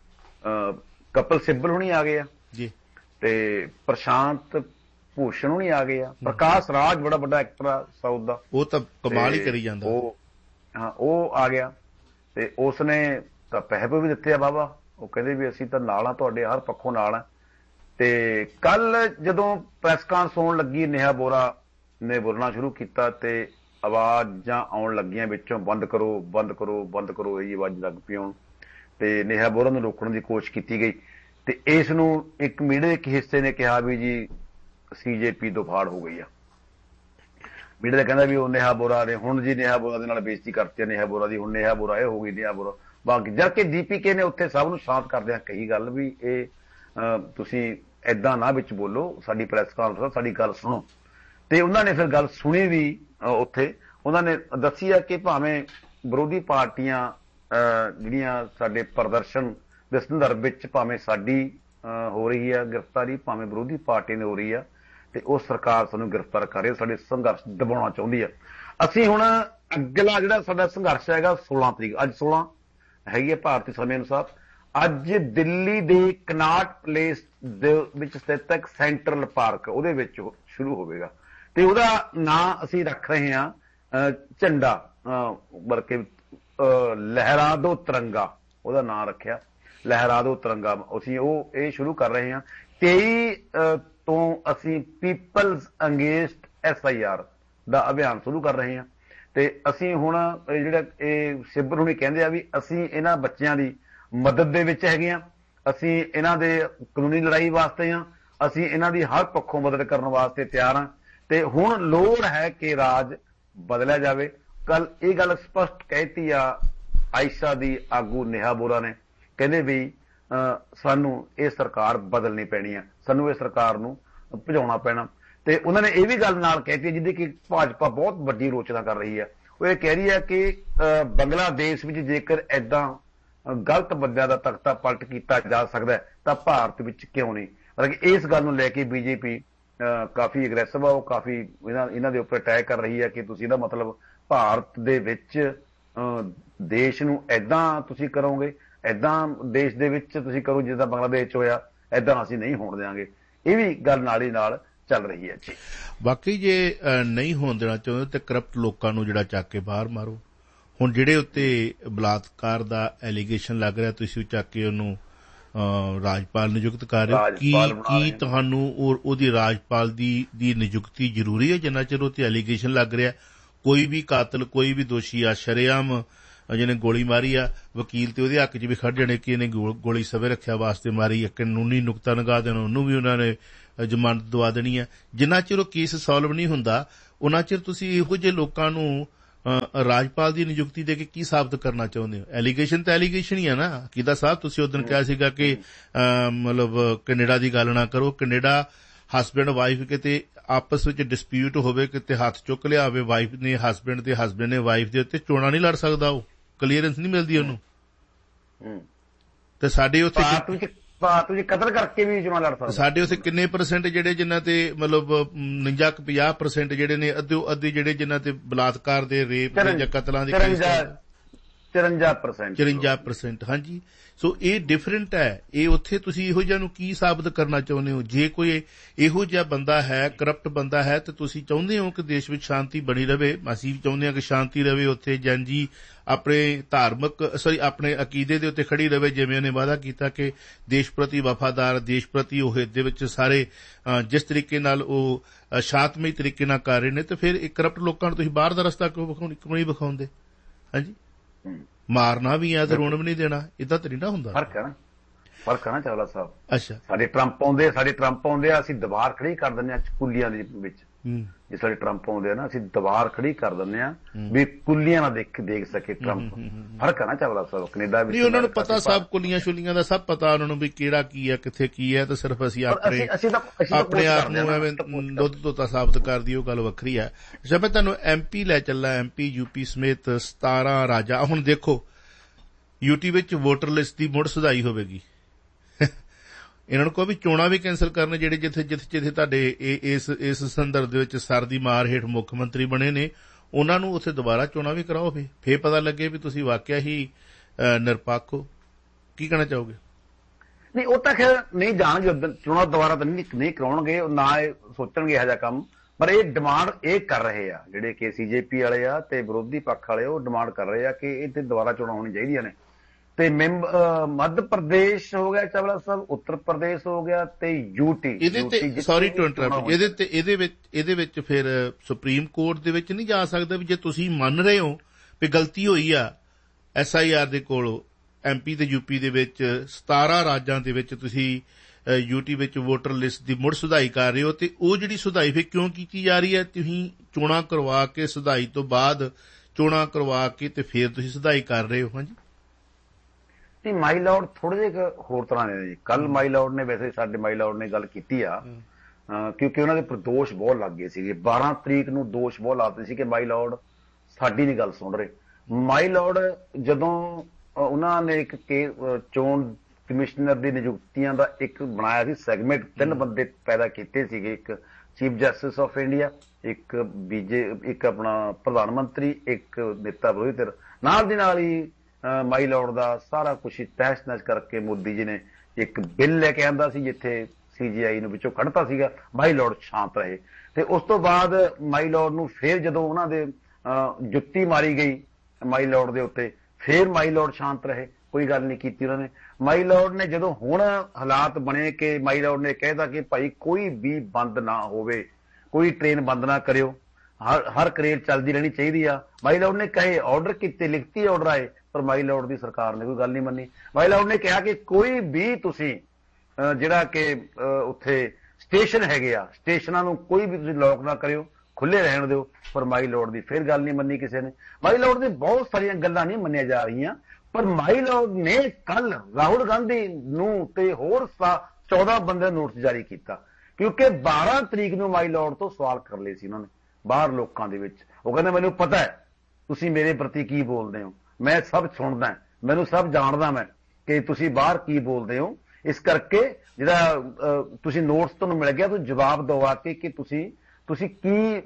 ਕਪਿਲ ਸਿੱਬਲ ਹੁਣੀ ਆ ਗਏ ਆ ਜੀ ਤੇ ਪ੍ਰਸ਼ਾਂਤ ਭੂਸ਼ਣ ਹੁਣੀ ਆ ਗਏ ਆ, ਪ੍ਰਕਾਸ਼ ਰਾਜ ਬੜਾ ਵੱਡਾ ਐਕਟਰ ਆ ਸਾਊਥ ਦਾ, ਉਹ ਤਾਂ ਕਮਾਲ ਹੀ ਕਰੀ ਜਾਂਦਾ। ਉਹ ਹਾਂ ਉਹ ਆ ਗਿਆ ਤੇ ਉਸਨੇ ਤਾਂ ਪੈਸੇ ਵੀ ਦਿੱਤੇ ਆ ਬਾਬਾ। ਉਹ ਕਹਿੰਦੇ ਵੀ ਅਸੀਂ ਤਾਂ ਨਾਲ ਆ ਤੁਹਾਡੇ, ਹਰ ਪੱਖੋਂ ਨਾਲ ਆ। ਤੇ ਕੱਲ ਜਦੋਂ ਪ੍ਰੈਸ ਕਾਨਫਰੰਸ ਹੋਣ ਲੱਗੀ ਨੇਹਾ ਬੋਰਾ ਨੇ ਬੋਲਣਾ ਸ਼ੁਰੂ ਕੀਤਾ ਤੇ ਆਵਾਜ਼ਾਂ ਆਉਣ ਲੱਗੀਆਂ ਵਿੱਚੋਂ ਬੰਦ ਕਰੋ ਬੰਦ ਕਰੋ ਬੰਦ ਕਰੋ ਇਹ ਆਵਾਜ਼ ਲੱਗ ਪਈ ਆਉਣ ਤੇ ਨੇਹਾ ਬੋਰਾ ਨੂੰ ਰੋਕਣ ਦੀ ਕੋਸ਼ਿਸ਼ ਕੀਤੀ ਗਈ ਤੇ ਇਸ ਨੂੰ ਇੱਕ ਮੀਡੀਆ ਦੇ ਇੱਕ ਹਿੱਸੇ ਨੇ ਕਿਹਾ ਵੀ ਜੀ ਸੀਜੇਪੀ ਤੋਂ ਫਾੜ ਹੋ ਗਈ ਆ। ਮੀਡੀਆ ਦਾ ਕਹਿੰਦਾ ਵੀ ਉਹ ਨੇਹਾ ਬੋਰਾ ਨੇ ਹੁਣ ਜੀ ਨੇਹਾ ਬੋਰਾ ਦੇ ਨਾਲ ਬੇਇੱਜ਼ਤੀ ਕਰਤੀ ਨੇਹਾ ਬੋਰਾ ਦੀ, ਹੁਣ ਨੇਹਾ ਬੋਰਾ ਇਹ ਹੋ ਗਈ ਨੇਹਾ ਬੋਰਾ ਬਾਕੀ। ਜਦ ਕਿ ਦੀਪੀਕੇ ਨੇ ਉੱਥੇ ਸਭ ਨੂੰ ਸ਼ਾਂਤ ਕਰਦਿਆਂ ਕਹੀ ਗੱਲ ਵੀ ਇਹ ਤੁਸੀਂ ਏਦਾਂ ਨਾ ਵਿੱਚ ਬੋਲੋ, ਸਾਡੀ ਪ੍ਰੈਸ ਕਾਨਫਰੰਸ ਸਾਡੀ ਗੱਲ ਸੁਣੋ। ਤੇ ਉਹਨਾਂ ਨੇ ਫਿਰ ਗੱਲ ਸੁਣੀ ਵੀ ਉੱਥੇ। ਉਹਨਾਂ ਨੇ ਦੱਸੀ ਆ ਕਿ ਭਾਵੇਂ ਵਿਰੋਧੀ ਪਾਰਟੀਆਂ ਜਿਹੜੀਆਂ ਸਾਡੇ ਪ੍ਰਦਰਸ਼ਨ ਦੇ ਸੰਦਰਭ ਵਿੱਚ ਭਾਵੇਂ ਸਾਡੀ ਹੋ ਰਹੀ ਆ ਗ੍ਰਿਫਤਾਰੀ, ਭਾਵੇਂ ਵਿਰੋਧੀ ਪਾਰਟੀ ਨੇ ਹੋ ਰਹੀ ਆ ਤੇ ਉਹ ਸਰਕਾਰ ਸਾਨੂੰ ਗ੍ਰਿਫਤਾਰ ਕਰ ਰਹੀ, ਸਾਡੇ ਸੰਘਰਸ਼ ਦਬਾਉਣਾ ਚਾਹੁੰਦੀ ਆ। ਅਸੀਂ ਹੁਣ ਅਗਲਾ ਜਿਹੜਾ ਸਾਡਾ ਸੰਘਰਸ਼ ਹੈਗਾ ਸੋਲਾਂ ਤਰੀਕ, ਅੱਜ ਸੋਲਾਂ ਹੈਗੀ ਹੈ ਭਾਰਤੀ ਸਮੇਂ ਅਨੁਸਾਰ, ਅੱਜ ਦਿੱਲੀ ਦੇ ਕਨਾਟ ਪਲੇਸ ਦੇ ਵਿੱਚ ਸਥਿਤ ਇੱਕ ਸੈਂਟਰਲ ਪਾਰਕ ਉਹਦੇ ਵਿੱਚ ਸ਼ੁਰੂ ਹੋਵੇਗਾ ਤੇ ਉਹਦਾ ਨਾਂ ਅਸੀਂ ਰੱਖ ਰਹੇ ਹਾਂ ਝੰਡਾ ਬਲਕਿ ਲਹਿਰਾ ਦੋ ਤਿਰੰਗਾ ਉਹਦਾ ਨਾਂ ਰੱਖਿਆ, ਲਹਿਰਾ ਦੋ ਤਿਰੰਗਾ। ਅਸੀਂ ਉਹ ਇਹ ਸ਼ੁਰੂ ਕਰ ਰਹੇ ਹਾਂ। ਤੇਈ ਤੋਂ ਅਸੀਂ people's against S I R ਦਾ ਅਭਿਆਨ ਸ਼ੁਰੂ ਕਰ ਰਹੇ ਹਾਂ ਤੇ ਅਸੀਂ ਹੁਣ ਜਿਹੜਾ ਇਹ ਸਿੱਬਰ ਹੁਣੀ ਕਹਿੰਦੇ ਆ ਵੀ ਅਸੀਂ ਇਹਨਾਂ ਬੱਚਿਆਂ ਦੀ ਮਦਦ ਦੇ ਵਿੱਚ ਹੈਗੇ ਆ, ਅਸੀਂ ਇਹਨਾਂ ਦੇ ਕਾਨੂੰਨੀ ਲੜਾਈ ਵਾਸਤੇ ਆ, ਅਸੀਂ ਇਹਨਾਂ ਦੀ ਹਰ ਪੱਖੋਂ ਮਦਦ ਕਰਨ ਵਾਸਤੇ ਤਿਆਰ ਹਾਂ ਤੇ ਹੁਣ ਲੋੜ ਹੈ ਕਿ ਰਾਜ ਬਦਲਿਆ ਜਾਵੇ। ਕੱਲ ਇਹ ਗੱਲ ਸਪਸ਼ਟ ਕਹਿਤੀ ਆ ਆਇਸ਼ਾ ਦੀ ਆਗੂ ਨੇਹਾ ਬੋਰਾ ਨੇ, ਕਹਿੰਦੇ ਵੀ ਸਾਨੂੰ ਇਹ ਸਰਕਾਰ ਬਦਲਣੀ ਪੈਣੀ ਆ, ਸਾਨੂੰ ਇਹ ਸਰਕਾਰ ਨੂੰ ਭਜਾਉਣਾ ਪੈਣਾ। ਤੇ ਉਹਨਾਂ ਨੇ ਇਹ ਵੀ ਗੱਲ ਨਾਲ ਕਹਿਤੀ ਜਿਹਦੀ ਕਿ ਭਾਜਪਾ ਬਹੁਤ ਵੱਡੀ ਆਲੋਚਨਾ ਕਰ ਰਹੀ ਹੈ। ਉਹ ਇਹ ਕਹਿ ਰਹੀ ਹੈ ਕਿ ਬੰਗਲਾਦੇਸ਼ ਵਿੱਚ ਜੇਕਰ ਏਦਾਂ ਗਲਤ ਬੰਦਿਆਂ ਦਾ ਤਖਤਾ ਪਲਟ ਕੀਤਾ ਜਾ ਸਕਦਾ ਤਾਂ ਭਾਰਤ ਵਿੱਚ ਕਿਉਂ ਨਹੀਂ। ਮਤਲਬ ਕਿ ਇਸ ਗੱਲ ਨੂੰ ਲੈ ਕੇ ਬੀਜੇਪੀ ਕਾਫੀ ਅਗਰੈਸਿਵ ਆ, ਉਹ ਕਾਫੀ ਇਹਨਾਂ ਇਹਨਾਂ ਦੇ ਉੱਪਰ ਅਟੈਕ ਕਰ ਰਹੀ ਹੈ ਕਿ ਤੁਸੀਂ ਇਹਦਾ ਮਤਲਬ ਭਾਰਤ ਦੇ ਵਿੱਚ ਦੇਸ਼ ਨੂੰ ਏਦਾਂ ਤੁਸੀਂ ਕਰੋਗੇ, ਏਦਾਂ ਦੇਸ਼ ਦੇ ਵਿੱਚ ਤੁਸੀਂ ਕਰੋ ਜਿੱਦਾਂ ਬੰਗਲਾਦੇਸ਼ ਚ ਹੋਇਆ, ਏਦਾਂ ਅਸੀਂ ਨਹੀਂ ਹੋਣ ਦਿਆਂਗੇ। ਇਹ ਵੀ ਗੱਲ ਨਾਲ ਹੀ ਨਾਲ ਚੱਲ ਰਹੀ ਹੈ ਜੀ। ਬਾਕੀ ਜੇ ਨਹੀਂ ਹੋਣ ਦੇਣਾ ਚਾਹੁੰਦੇ ਤੇ ਕਰਪਟ ਲੋਕਾਂ ਨੂੰ ਜਿਹੜਾ ਚੱਕ ਕੇ ਬਾਹਰ ਮਾਰੋ। ਹੁਣ ਜਿਹੜੇ ਉੱਤੇ ਬਲਾਤਕਾਰ ਦਾ ਐਲੀਗੇਸ਼ਨ ਲੱਗ ਰਿਹਾ ਤੁਸੀਂ ਚੱਕ ਕੇ ਉਹਨੂੰ ਰਾਜਪਾਲ ਨਿਯੁਕਤ ਕਰ ਰਹੇ ਹੋ, ਕੀ ਕੀ ਤੁਹਾਨੂੰ ਉਹਦੀ ਰਾਜਪਾਲ ਦੀ ਦੀ ਨਿਯੁਕਤੀ ਜ਼ਰੂਰੀ ਹੈ ਜਿੰਨਾ ਚਿਰ ਉੱਤੇ ਐਲੀਗੇਸ਼ਨ ਲੱਗ ਰਿਹਾ? ਕੋਈ ਵੀ ਕਾਤਲ ਕੋਈ ਵੀ ਦੋਸ਼ੀ ਆ ਸ਼ਰੇਆਮ ਜਿਹਨੇ ਗੋਲੀ ਮਾਰੀ ਆ, ਵਕੀਲ ਤੇ ਉਹਦੇ ਹੱਕ 'ਚ ਵੀ ਖੜ ਜਾਣੇ ਕਿ ਇਹਨੇ ਗੋਲੀ ਸਵੇ ਰੱਖਿਆ ਵਾਸਤੇ ਮਾਰੀ, ਇੱਕ ਕਾਨੂੰਨੀ ਨੁਕਤਾ ਲਗਾ ਦੇਣਾ, ਉਹਨੂੰ ਵੀ ਉਹਨਾਂ ਨੇ ਜ਼ਮਾਨਤ ਦਵਾ ਦੇਣੀ ਆ। ਜਿੰਨਾ ਚਿਰ ਉਹ ਕੇਸ ਸੋਲਵ ਨਹੀਂ ਹੁੰਦਾ ਉਹਨਾਂ ਚਿਰ ਤੁਸੀਂ ਇਹੋ ਜਿਹੇ ਲੋਕਾਂ ਨੂੰ ਰਾਜਪਾਲ ਦੀ ਨਿਯੁਕਤੀ ਦੇ ਕੇ ਕੀ ਸਾਬਤ ਕਰਨਾ ਚਾਹੁੰਦੇ ਹੋ? ਐਲੀਗੇਸ਼ਨ ਤਾਂ ਐਲੀਗੇਸ਼ਨ ਹੀ ਆ ਨਾ। ਕਿਦਾ ਸਾਹਿਬ ਤੁਸੀਂ ਉਸ ਦਿਨ ਕਿਹਾ ਸੀਗਾ ਕਿ ਮਤਲਬ ਕੈਨੇਡਾ ਦੀ ਗੱਲ ਨਾ ਕਰੋ, ਕੈਨੇਡਾ ਹਸਬੈਂਡ ਵਾਈਫ ਕਿਤੇ ਆਪਸ ਵਿੱਚ ਡਿਸਪਿਊਟ ਹੋਵੇ, ਕਿਤੇ ਹੱਥ ਚੁੱਕ ਲਿਆ ਹੋਵੇ ਵਾਈਫ ਨੇ ਹਸਬੈਂਡ ਤੇ ਹਸਬੈਂਡ ਨੇ ਵਾਈਫ ਦੇ ਉੱਤੇ, ਚੋਣਾਂ ਨਹੀਂ ਲੜ ਸਕਦਾ, ਉਹ ਕਲੀਅਰੈਂਸ ਨਹੀਂ ਮਿਲਦੀ ਉਹਨੂੰ। ਤੇ ਸਾਡੇ ਉੱਥੇ ਕਤਲ ਕਰਕੇ ਵੀ ਚੋਣਾਂ ਲੜ ਸਕਦਾ। ਸਾਡੇ ਉੱਥੇ ਕਿੰਨੇ ਪਰਸੈਂਟ ਜਿਹੜੇ ਜਿਨ੍ਹਾਂ ਤੇ ਮਤਲਬ ਉਨੰਜਾ ਕੁ ਪੰਜਾਹ ਪਰਸੈਂਟ ਜਿਹੜੇ ਨੇ ਅੱਧੋ ਅੱਧੇ ਜਿਹੜੇ ਜਿਨ੍ਹਾਂ ਤੇ ਬਲਾਤਕਾਰ ਦੇ ਰੇਪ ਦੇ ਜਾਂ ਕਤਲਾਂ ਦੇ ਚੁਰੰਜਾ ਪਰਸੈਂਟ ਚੁਰੰਜਾ ਪਰਸੈਂਟ ਹਾਂਜੀ। ਸੋ ਇਹ ਡਿਫਰੈਂਟ ਹੈ। ਇਹ ਉੱਥੇ ਤੁਸੀਂ ਇਹੋ ਜਿਹਾ ਨੂੰ ਕੀ ਸਾਬਤ ਕਰਨਾ ਚਾਹੁੰਦੇ ਹੋ? ਜੇ ਕੋਈ ਇਹੋ ਜਿਹਾ ਬੰਦਾ ਹੈ, ਕਰਪਟ ਬੰਦਾ ਹੈ, ਤਾਂ ਤੁਸੀਂ ਚਾਹੁੰਦੇ ਹੋ ਕਿ ਦੇਸ਼ ਵਿੱਚ ਸ਼ਾਂਤੀ ਬਣੀ ਰਹੇ। ਅਸੀਂ ਵੀ ਚਾਹੁੰਦੇ ਹਾਂ ਕਿ ਸ਼ਾਂਤੀ ਰਹੇ ਉੱਥੇ, ਜਨਜੀ ਆਪਣੇ ਧਾਰਮਿਕ ਸੌਰੀ ਆਪਣੇ ਅਕੀਦੇ ਦੇ ਉੱਤੇ ਖੜੀ ਰਹੇ, ਜਿਵੇਂ ਉਹਨੇ ਵਾਅਦਾ ਕੀਤਾ ਕਿ ਦੇਸ਼ ਪ੍ਰਤੀ ਵਫਾਦਾਰ, ਦੇਸ਼ ਪ੍ਰਤੀ ਉਹ ਇਹਦੇ ਵਿੱਚ ਸਾਰੇ ਜਿਸ ਤਰੀਕੇ ਨਾਲ ਉਹ ਸ਼ਾਂਤਮਈ ਤਰੀਕੇ ਨਾਲ ਕਰ ਰਹੇ ਨੇ। ਤੇ ਫਿਰ ਇਹ ਕਰਪਟ ਲੋਕਾਂ ਨੂੰ ਤੁਸੀਂ ਬਾਹਰ ਦਾ ਰਸਤਾ ਕਿਉਂ ਵਿਖਾਉ ਕਿਉਂ ਨਹੀਂ ਵਿਖਾਉਂਦੇ? ਹਾਂਜੀ, ਮਾਰਨਾ ਵੀ ਆ ਤੇ ਰੋਣ ਵੀ ਨਹੀਂ ਦੇਣਾ, ਏਦਾਂ ਤਾਂ ਨਹੀਂ ਨਾ ਹੁੰਦਾ। ਫਰਕ ਹੈ ਨਾ। ਫਰਕ ਆ ਨਾ ਚਾਵਲਾ ਸਾਹਿਬ। ਅੱਛਾ, ਸਾਡੇ ਟਰੰਪ ਆਉਂਦੇ ਸਾਡੇ ਟਰੰਪ ਆਉਂਦੇ ਆ, ਅਸੀਂ ਦੀਵਾਰ ਖੜੀ ਕਰ ਦਿੰਦੇ ਆ ਕੁੱਲੀਆਂ ਦੇ ਵਿੱਚ। ਜੇ ਸਾਡੇ ਟਰੰਪ ਆਉਂਦੇ ਆ ਨਾ, ਅਸੀਂ ਦੀਵਾਰ ਖੜੀ ਕਰ ਦਿੰਦੇ ਆ ਵੀ ਕੁੱਲੀਆਂ ਨਾ ਦੇਖ ਦੇਖ ਸਕੇ ਟਰੰਪ। ਫਰਕ ਆ ਨਾ ਚਾਵਲਾ ਸਾਹਿਬ। ਕੈਨੇਡਾ ਵਿੱਚ ਉਹਨਾਂ ਨੂੰ ਪਤਾ ਸਭ ਕੁੱਲੀਆਂ ਸ਼ੁੱਲੀਆਂ ਦਾ ਸਭ ਪਤਾ ਉਹਨਾਂ ਨੂੰ ਵੀ ਕਿਹੜਾ ਕੀ ਹੈ ਕਿੱਥੇ ਕੀ ਹੈ, ਤੇ ਸਿਰਫ ਅਸੀਂ ਆਪਣੇ ਆਪਣੇ ਆਪ ਨੂੰ ਐਵੇਂ ਦੁੱਧ ਧੋਤਾ ਸਾਬਤ ਕਰਦੀ, ਉਹ ਗੱਲ ਵੱਖਰੀ ਹੈ। ਅੱਛਾ, ਮੈਂ ਤੁਹਾਨੂੰ ਐਮ ਪੀ ਲੈ ਚੱਲਾ, ਐਮ ਪੀ ਯੂਪੀ ਸਮੇਤ ਸਤਾਰਾਂ ਰਾਜਾਂ। ਹੁਣ ਦੇਖੋ ਯੂਟੀ ਵਿੱਚ ਵੋਟਰ ਲਿਸਟ ਦੀ ਮੁੜ ਸੁਧਾਈ ਹੋਵੇਗੀ। ਇਹਨਾਂ ਨੂੰ ਕੋਈ ਵੀ ਚੋਣਾਂ ਵੀ ਕੈਂਸਲ ਕਰਨ, ਜਿਹੜੇ ਜਿੱਥੇ ਜਿੱਥੇ ਜਿੱਥੇ ਤੁਹਾਡੇ ਇਸ ਇਸ ਸੰਦਰਭ ਦੇ ਵਿੱਚ ਸਰ ਦੀ ਮਾਰ ਹੇਠ ਮੁੱਖ ਮੰਤਰੀ ਬਣੇ ਨੇ, ਉਹਨਾਂ ਨੂੰ ਉੱਥੇ ਦੁਬਾਰਾ ਚੋਣਾਂ ਵੀ ਕਰਾਓ, ਫੇ ਫੇਰ ਪਤਾ ਲੱਗੇ ਵੀ ਤੁਸੀਂ ਵਾਕਿਆ ਹੀ ਨਿਰਪੱਖ ਹੋ। ਕੀ ਕਹਿਣਾ ਚਾਹੋਗੇ? ਨਹੀਂ, ਉਹ ਤਾਂ ਖੈਰ ਨਹੀਂ ਜਾਣਗੇ, ਚੋਣਾਂ ਦੁਬਾਰਾ ਤਾਂ ਨਹੀਂ ਕਰਾਉਣਗੇ, ਨਾ ਇਹ ਸੋਚਣਗੇ ਇਹੋ ਜਿਹਾ ਕੰਮ। ਪਰ ਇਹ ਡਿਮਾਂਡ ਇਹ ਕਰ ਰਹੇ ਆ ਜਿਹੜੇ ਕਿ ਸੀ ਜੇ ਪੀ ਵਾਲੇ ਆ ਤੇ ਵਿਰੋਧੀ ਪੱਖ ਵਾਲੇ, ਉਹ ਡਿਮਾਂਡ ਕਰ ਰਹੇ ਆ ਕਿ ਇਹ ਤੇ ਦੁਬਾਰਾ ਚੋਣਾਂ ਹੋਣੀ ਚਾਹੀਦੀਆਂ ਨੇ। ਤੇ ਮੱਧ ਪ੍ਰਦੇਸ਼ ਹੋ ਗਿਆ ਚਾਵਲਾ ਸਾਹਿਬ, ਉੱਤਰ ਪ੍ਰਦੇਸ਼ ਹੋ ਗਿਆ ਤੇ ਯੂਟੀ। ਇਹਦੇ ਤੇ ਸੌਰੀ ਟੂ ਇੰਟਰਪਟ, ਇਹਦੇ ਤੇ ਇਹਦੇ ਵਿੱਚ ਇਹਦੇ ਵਿੱਚ ਫਿਰ ਸੁਪਰੀਮ ਕੋਰਟ ਦੇ ਵਿੱਚ ਨਹੀਂ ਜਾ ਸਕਦਾ ਵੀ ਜੇ ਤੁਸੀਂ ਮੰਨ ਰਹੇ ਹੋ ਵੀ ਗਲਤੀ ਹੋਈ ਆ ਐਸ ਆਈ ਆਰ ਦੇ ਕੋਲੋਂ ਐਮ ਪੀ ਤੇ ਯੂਪੀ ਦੇ ਵਿੱਚ ਸਤਾਰਾਂ ਰਾਜਾਂ ਦੇ ਵਿੱਚ ਤੁਸੀਂ ਯੂਟੀ ਵਿੱਚ ਵੋਟਰ ਲਿਸਟ ਦੀ ਮੁੜ ਸੁਧਾਈ ਕਰ ਰਹੇ ਹੋ, ਤੇ ਉਹ ਜਿਹੜੀ ਸੁਧਾਈ ਫਿਰ ਕਿਉਂ ਕੀਤੀ ਜਾ ਰਹੀ ਹੈ? ਤੁਸੀਂ ਚੋਣਾਂ ਕਰਵਾ ਕੇ ਸੁਧਾਈ ਤੋਂ ਬਾਅਦ ਚੋਣਾਂ ਕਰਵਾ ਕੇ ਤੇ ਫਿਰ ਤੁਸੀਂ ਸੁਧਾਈ ਕਰ ਰਹੇ ਹੋ। ਹਾਂਜੀ, ਨਹੀਂ, ਮਾਈ ਲਾਰਡ ਥੋੜੇ ਜਿਹੇ ਹੋਰ ਤਰ੍ਹਾਂ ਦੇ ਜੀ। ਕੱਲ ਮਾਈ ਲਾਰਡ ਨੇ, ਵੈਸੇ ਸਾਡੇ ਮਾਈ ਲਾਰਡ ਨੇ ਗੱਲ ਕੀਤੀ ਆ, ਕਿਉਂਕਿ ਉਹਨਾਂ ਦੇ ਉੱਪਰ ਦੋਸ਼ ਬਹੁਤ ਲੱਗ ਗਏ ਸੀਗੇ। ਬਾਰਾਂ ਤਰੀਕ ਨੂੰ ਦੋਸ਼ ਬਹੁਤ ਲਾਤੇ ਸੀ ਕਿ ਮਾਈ ਲਾਰਡ ਸਾਡੀ ਨਹੀਂ ਗੱਲ ਸੁਣ ਰਹੇ। ਮਾਈ ਲਾਰਡ ਜਦੋਂ ਉਹਨਾਂ ਨੇ ਇੱਕ ਚੋਣ ਕਮਿਸ਼ਨਰ ਦੀ ਨਿਯੁਕਤੀਆਂ ਦਾ ਇੱਕ ਬਣਾਇਆ ਸੀ ਸੈਗਮੈਂਟ, ਤਿੰਨ ਬੰਦੇ ਪੈਦਾ ਕੀਤੇ ਸੀਗੇ, ਇੱਕ ਚੀਫ ਜਸਟਿਸ ਆਫ ਇੰਡੀਆ, ਇੱਕ ਬੀਜੇ ਇੱਕ ਆਪਣਾ ਪ੍ਰਧਾਨ ਮੰਤਰੀ, ਇੱਕ ਨੇਤਾ ਵਿਰੋਧੀ ਧਿਰ। ਨਾਲ ਦੀ ਨਾਲ ਹੀ ਮਾਈ ਲਾਰਡ ਦਾ ਸਾਰਾ ਕੁਛ ਤਹਿਸ ਨਹਿਸ ਕਰਕੇ ਮੋਦੀ ਜੀ ਨੇ ਇੱਕ ਬਿੱਲ ਲੈ ਕੇ ਆਂਦਾ ਸੀ, ਜਿੱਥੇ ਸੀ ਜੀ ਆਈ ਨੂੰ ਵਿੱਚੋਂ ਕੱਢਤਾ ਸੀਗਾ। ਮਾਈ ਲਾਰਡ ਸ਼ਾਂਤ ਰਹੇ, ਤੇ ਉਸ ਤੋਂ ਬਾਅਦ ਮਾਈ ਲਾਰਡ ਨੂੰ ਫੇਰ ਜਦੋਂ ਉਹਨਾਂ ਦੇ ਜੁੱਤੀ ਮਾਰੀ ਗਈ ਮਾਈ ਲਾਰਡ ਦੇ ਉੱਤੇ, ਫੇਰ ਮਾਈ ਲਾਰਡ ਸ਼ਾਂਤ ਰਹੇ, ਕੋਈ ਗੱਲ ਨਹੀਂ ਕੀਤੀ ਉਹਨਾਂ ਨੇ। ਮਾਈ ਲਾਰਡ ਨੇ ਜਦੋਂ ਹੁਣ ਹਾਲਾਤ ਬਣੇ ਕਿ ਮਾਈ ਲਾਰਡ ਨੇ ਕਹਿਤਾ ਕਿ ਭਾਈ ਕੋਈ ਵੀ ਬੰਦ ਨਾ ਹੋਵੇ, ਕੋਈ ਟ੍ਰੇਨ ਬੰਦ ਨਾ ਕਰਿਓ, ਹਰ ਹਰ ਕਰੇਲ ਚੱਲਦੀ ਰਹਿਣੀ ਚਾਹੀਦੀ ਆ। ਮਾਈ ਲਾਰਡ ਨੇ ਕਹੇ ਆਰਡਰ ਕੀਤੇ, ਲਿਖਤੀ ਆਰਡਰ ਆਏ, ਪਰ ਮਾਈ ਲਾਰਡ ਦੀ ਸਰਕਾਰ ਨੇ ਕੋਈ ਗੱਲ ਨਹੀਂ ਮੰਨੀ। ਮਾਈ ਲਾਰਡ ਨੇ ਕਿਹਾ ਕਿ ਕੋਈ ਵੀ ਤੁਸੀਂ ਜਿਹੜਾ ਕਿ ਉੱਥੇ ਸਟੇਸ਼ਨ ਹੈਗੇ ਆ, ਸਟੇਸ਼ਨਾਂ ਨੂੰ ਕੋਈ ਵੀ ਤੁਸੀਂ ਲੌਕ ਨਾ ਕਰਿਓ, ਖੁੱਲੇ ਰਹਿਣ ਦਿਓ। ਪਰ ਮਾਈ ਲਾਰਡ ਦੀ ਫਿਰ ਗੱਲ ਨਹੀਂ ਮੰਨੀ ਕਿਸੇ ਨੇ। ਮਾਈ ਲਾਰਡ ਦੀ ਬਹੁਤ ਸਾਰੀਆਂ ਗੱਲਾਂ ਨਹੀਂ ਮੰਨੀਆਂ ਜਾ ਰਹੀਆਂ, ਪਰ ਮਾਈ ਲਾਰਡ ਨੇ ਕੱਲ ਰਾਹੁਲ ਗਾਂਧੀ ਨੂੰ ਤੇ ਹੋਰ ਚੌਦਾਂ ਬੰਦਿਆਂ ਨੂੰ ਨੋਟਿਸ ਜਾਰੀ ਕੀਤਾ, ਕਿਉਂਕਿ ਬਾਰਾਂ ਤਰੀਕ ਨੂੰ ਮਾਈ ਲਾਰਡ ਤੋਂ ਸਵਾਲ ਕਰ ਲਏ ਸੀ ਉਹਨਾਂ ਨੇ ਬਾਹਰ ਲੋਕਾਂ ਦੇ ਵਿੱਚ। ਉਹ ਕਹਿੰਦੇ ਮੈਨੂੰ ਪਤਾ ਹੈ ਤੁਸੀਂ ਮੇਰੇ ਪ੍ਰਤੀ ਕੀ ਬੋਲਦੇ ਹੋ, ਮੈਂ ਸਭ ਸੁਣਦਾ, ਮੈਨੂੰ ਸਭ ਜਾਣਦਾ ਮੈਂ ਕਿ ਤੁਸੀਂ ਬਾਹਰ ਕੀ ਬੋਲਦੇ ਹੋ। ਇਸ ਕਰਕੇ ਜਿਹੜਾ ਤੁਸੀਂ ਨੋਟਿਸ ਤੁਹਾਨੂੰ ਮਿਲ ਗਿਆ, ਤੁਸੀਂ ਜਵਾਬ ਦਵਾ ਕੇ ਕਿ ਤੁਸੀਂ ਤੁਸੀਂ ਕੀ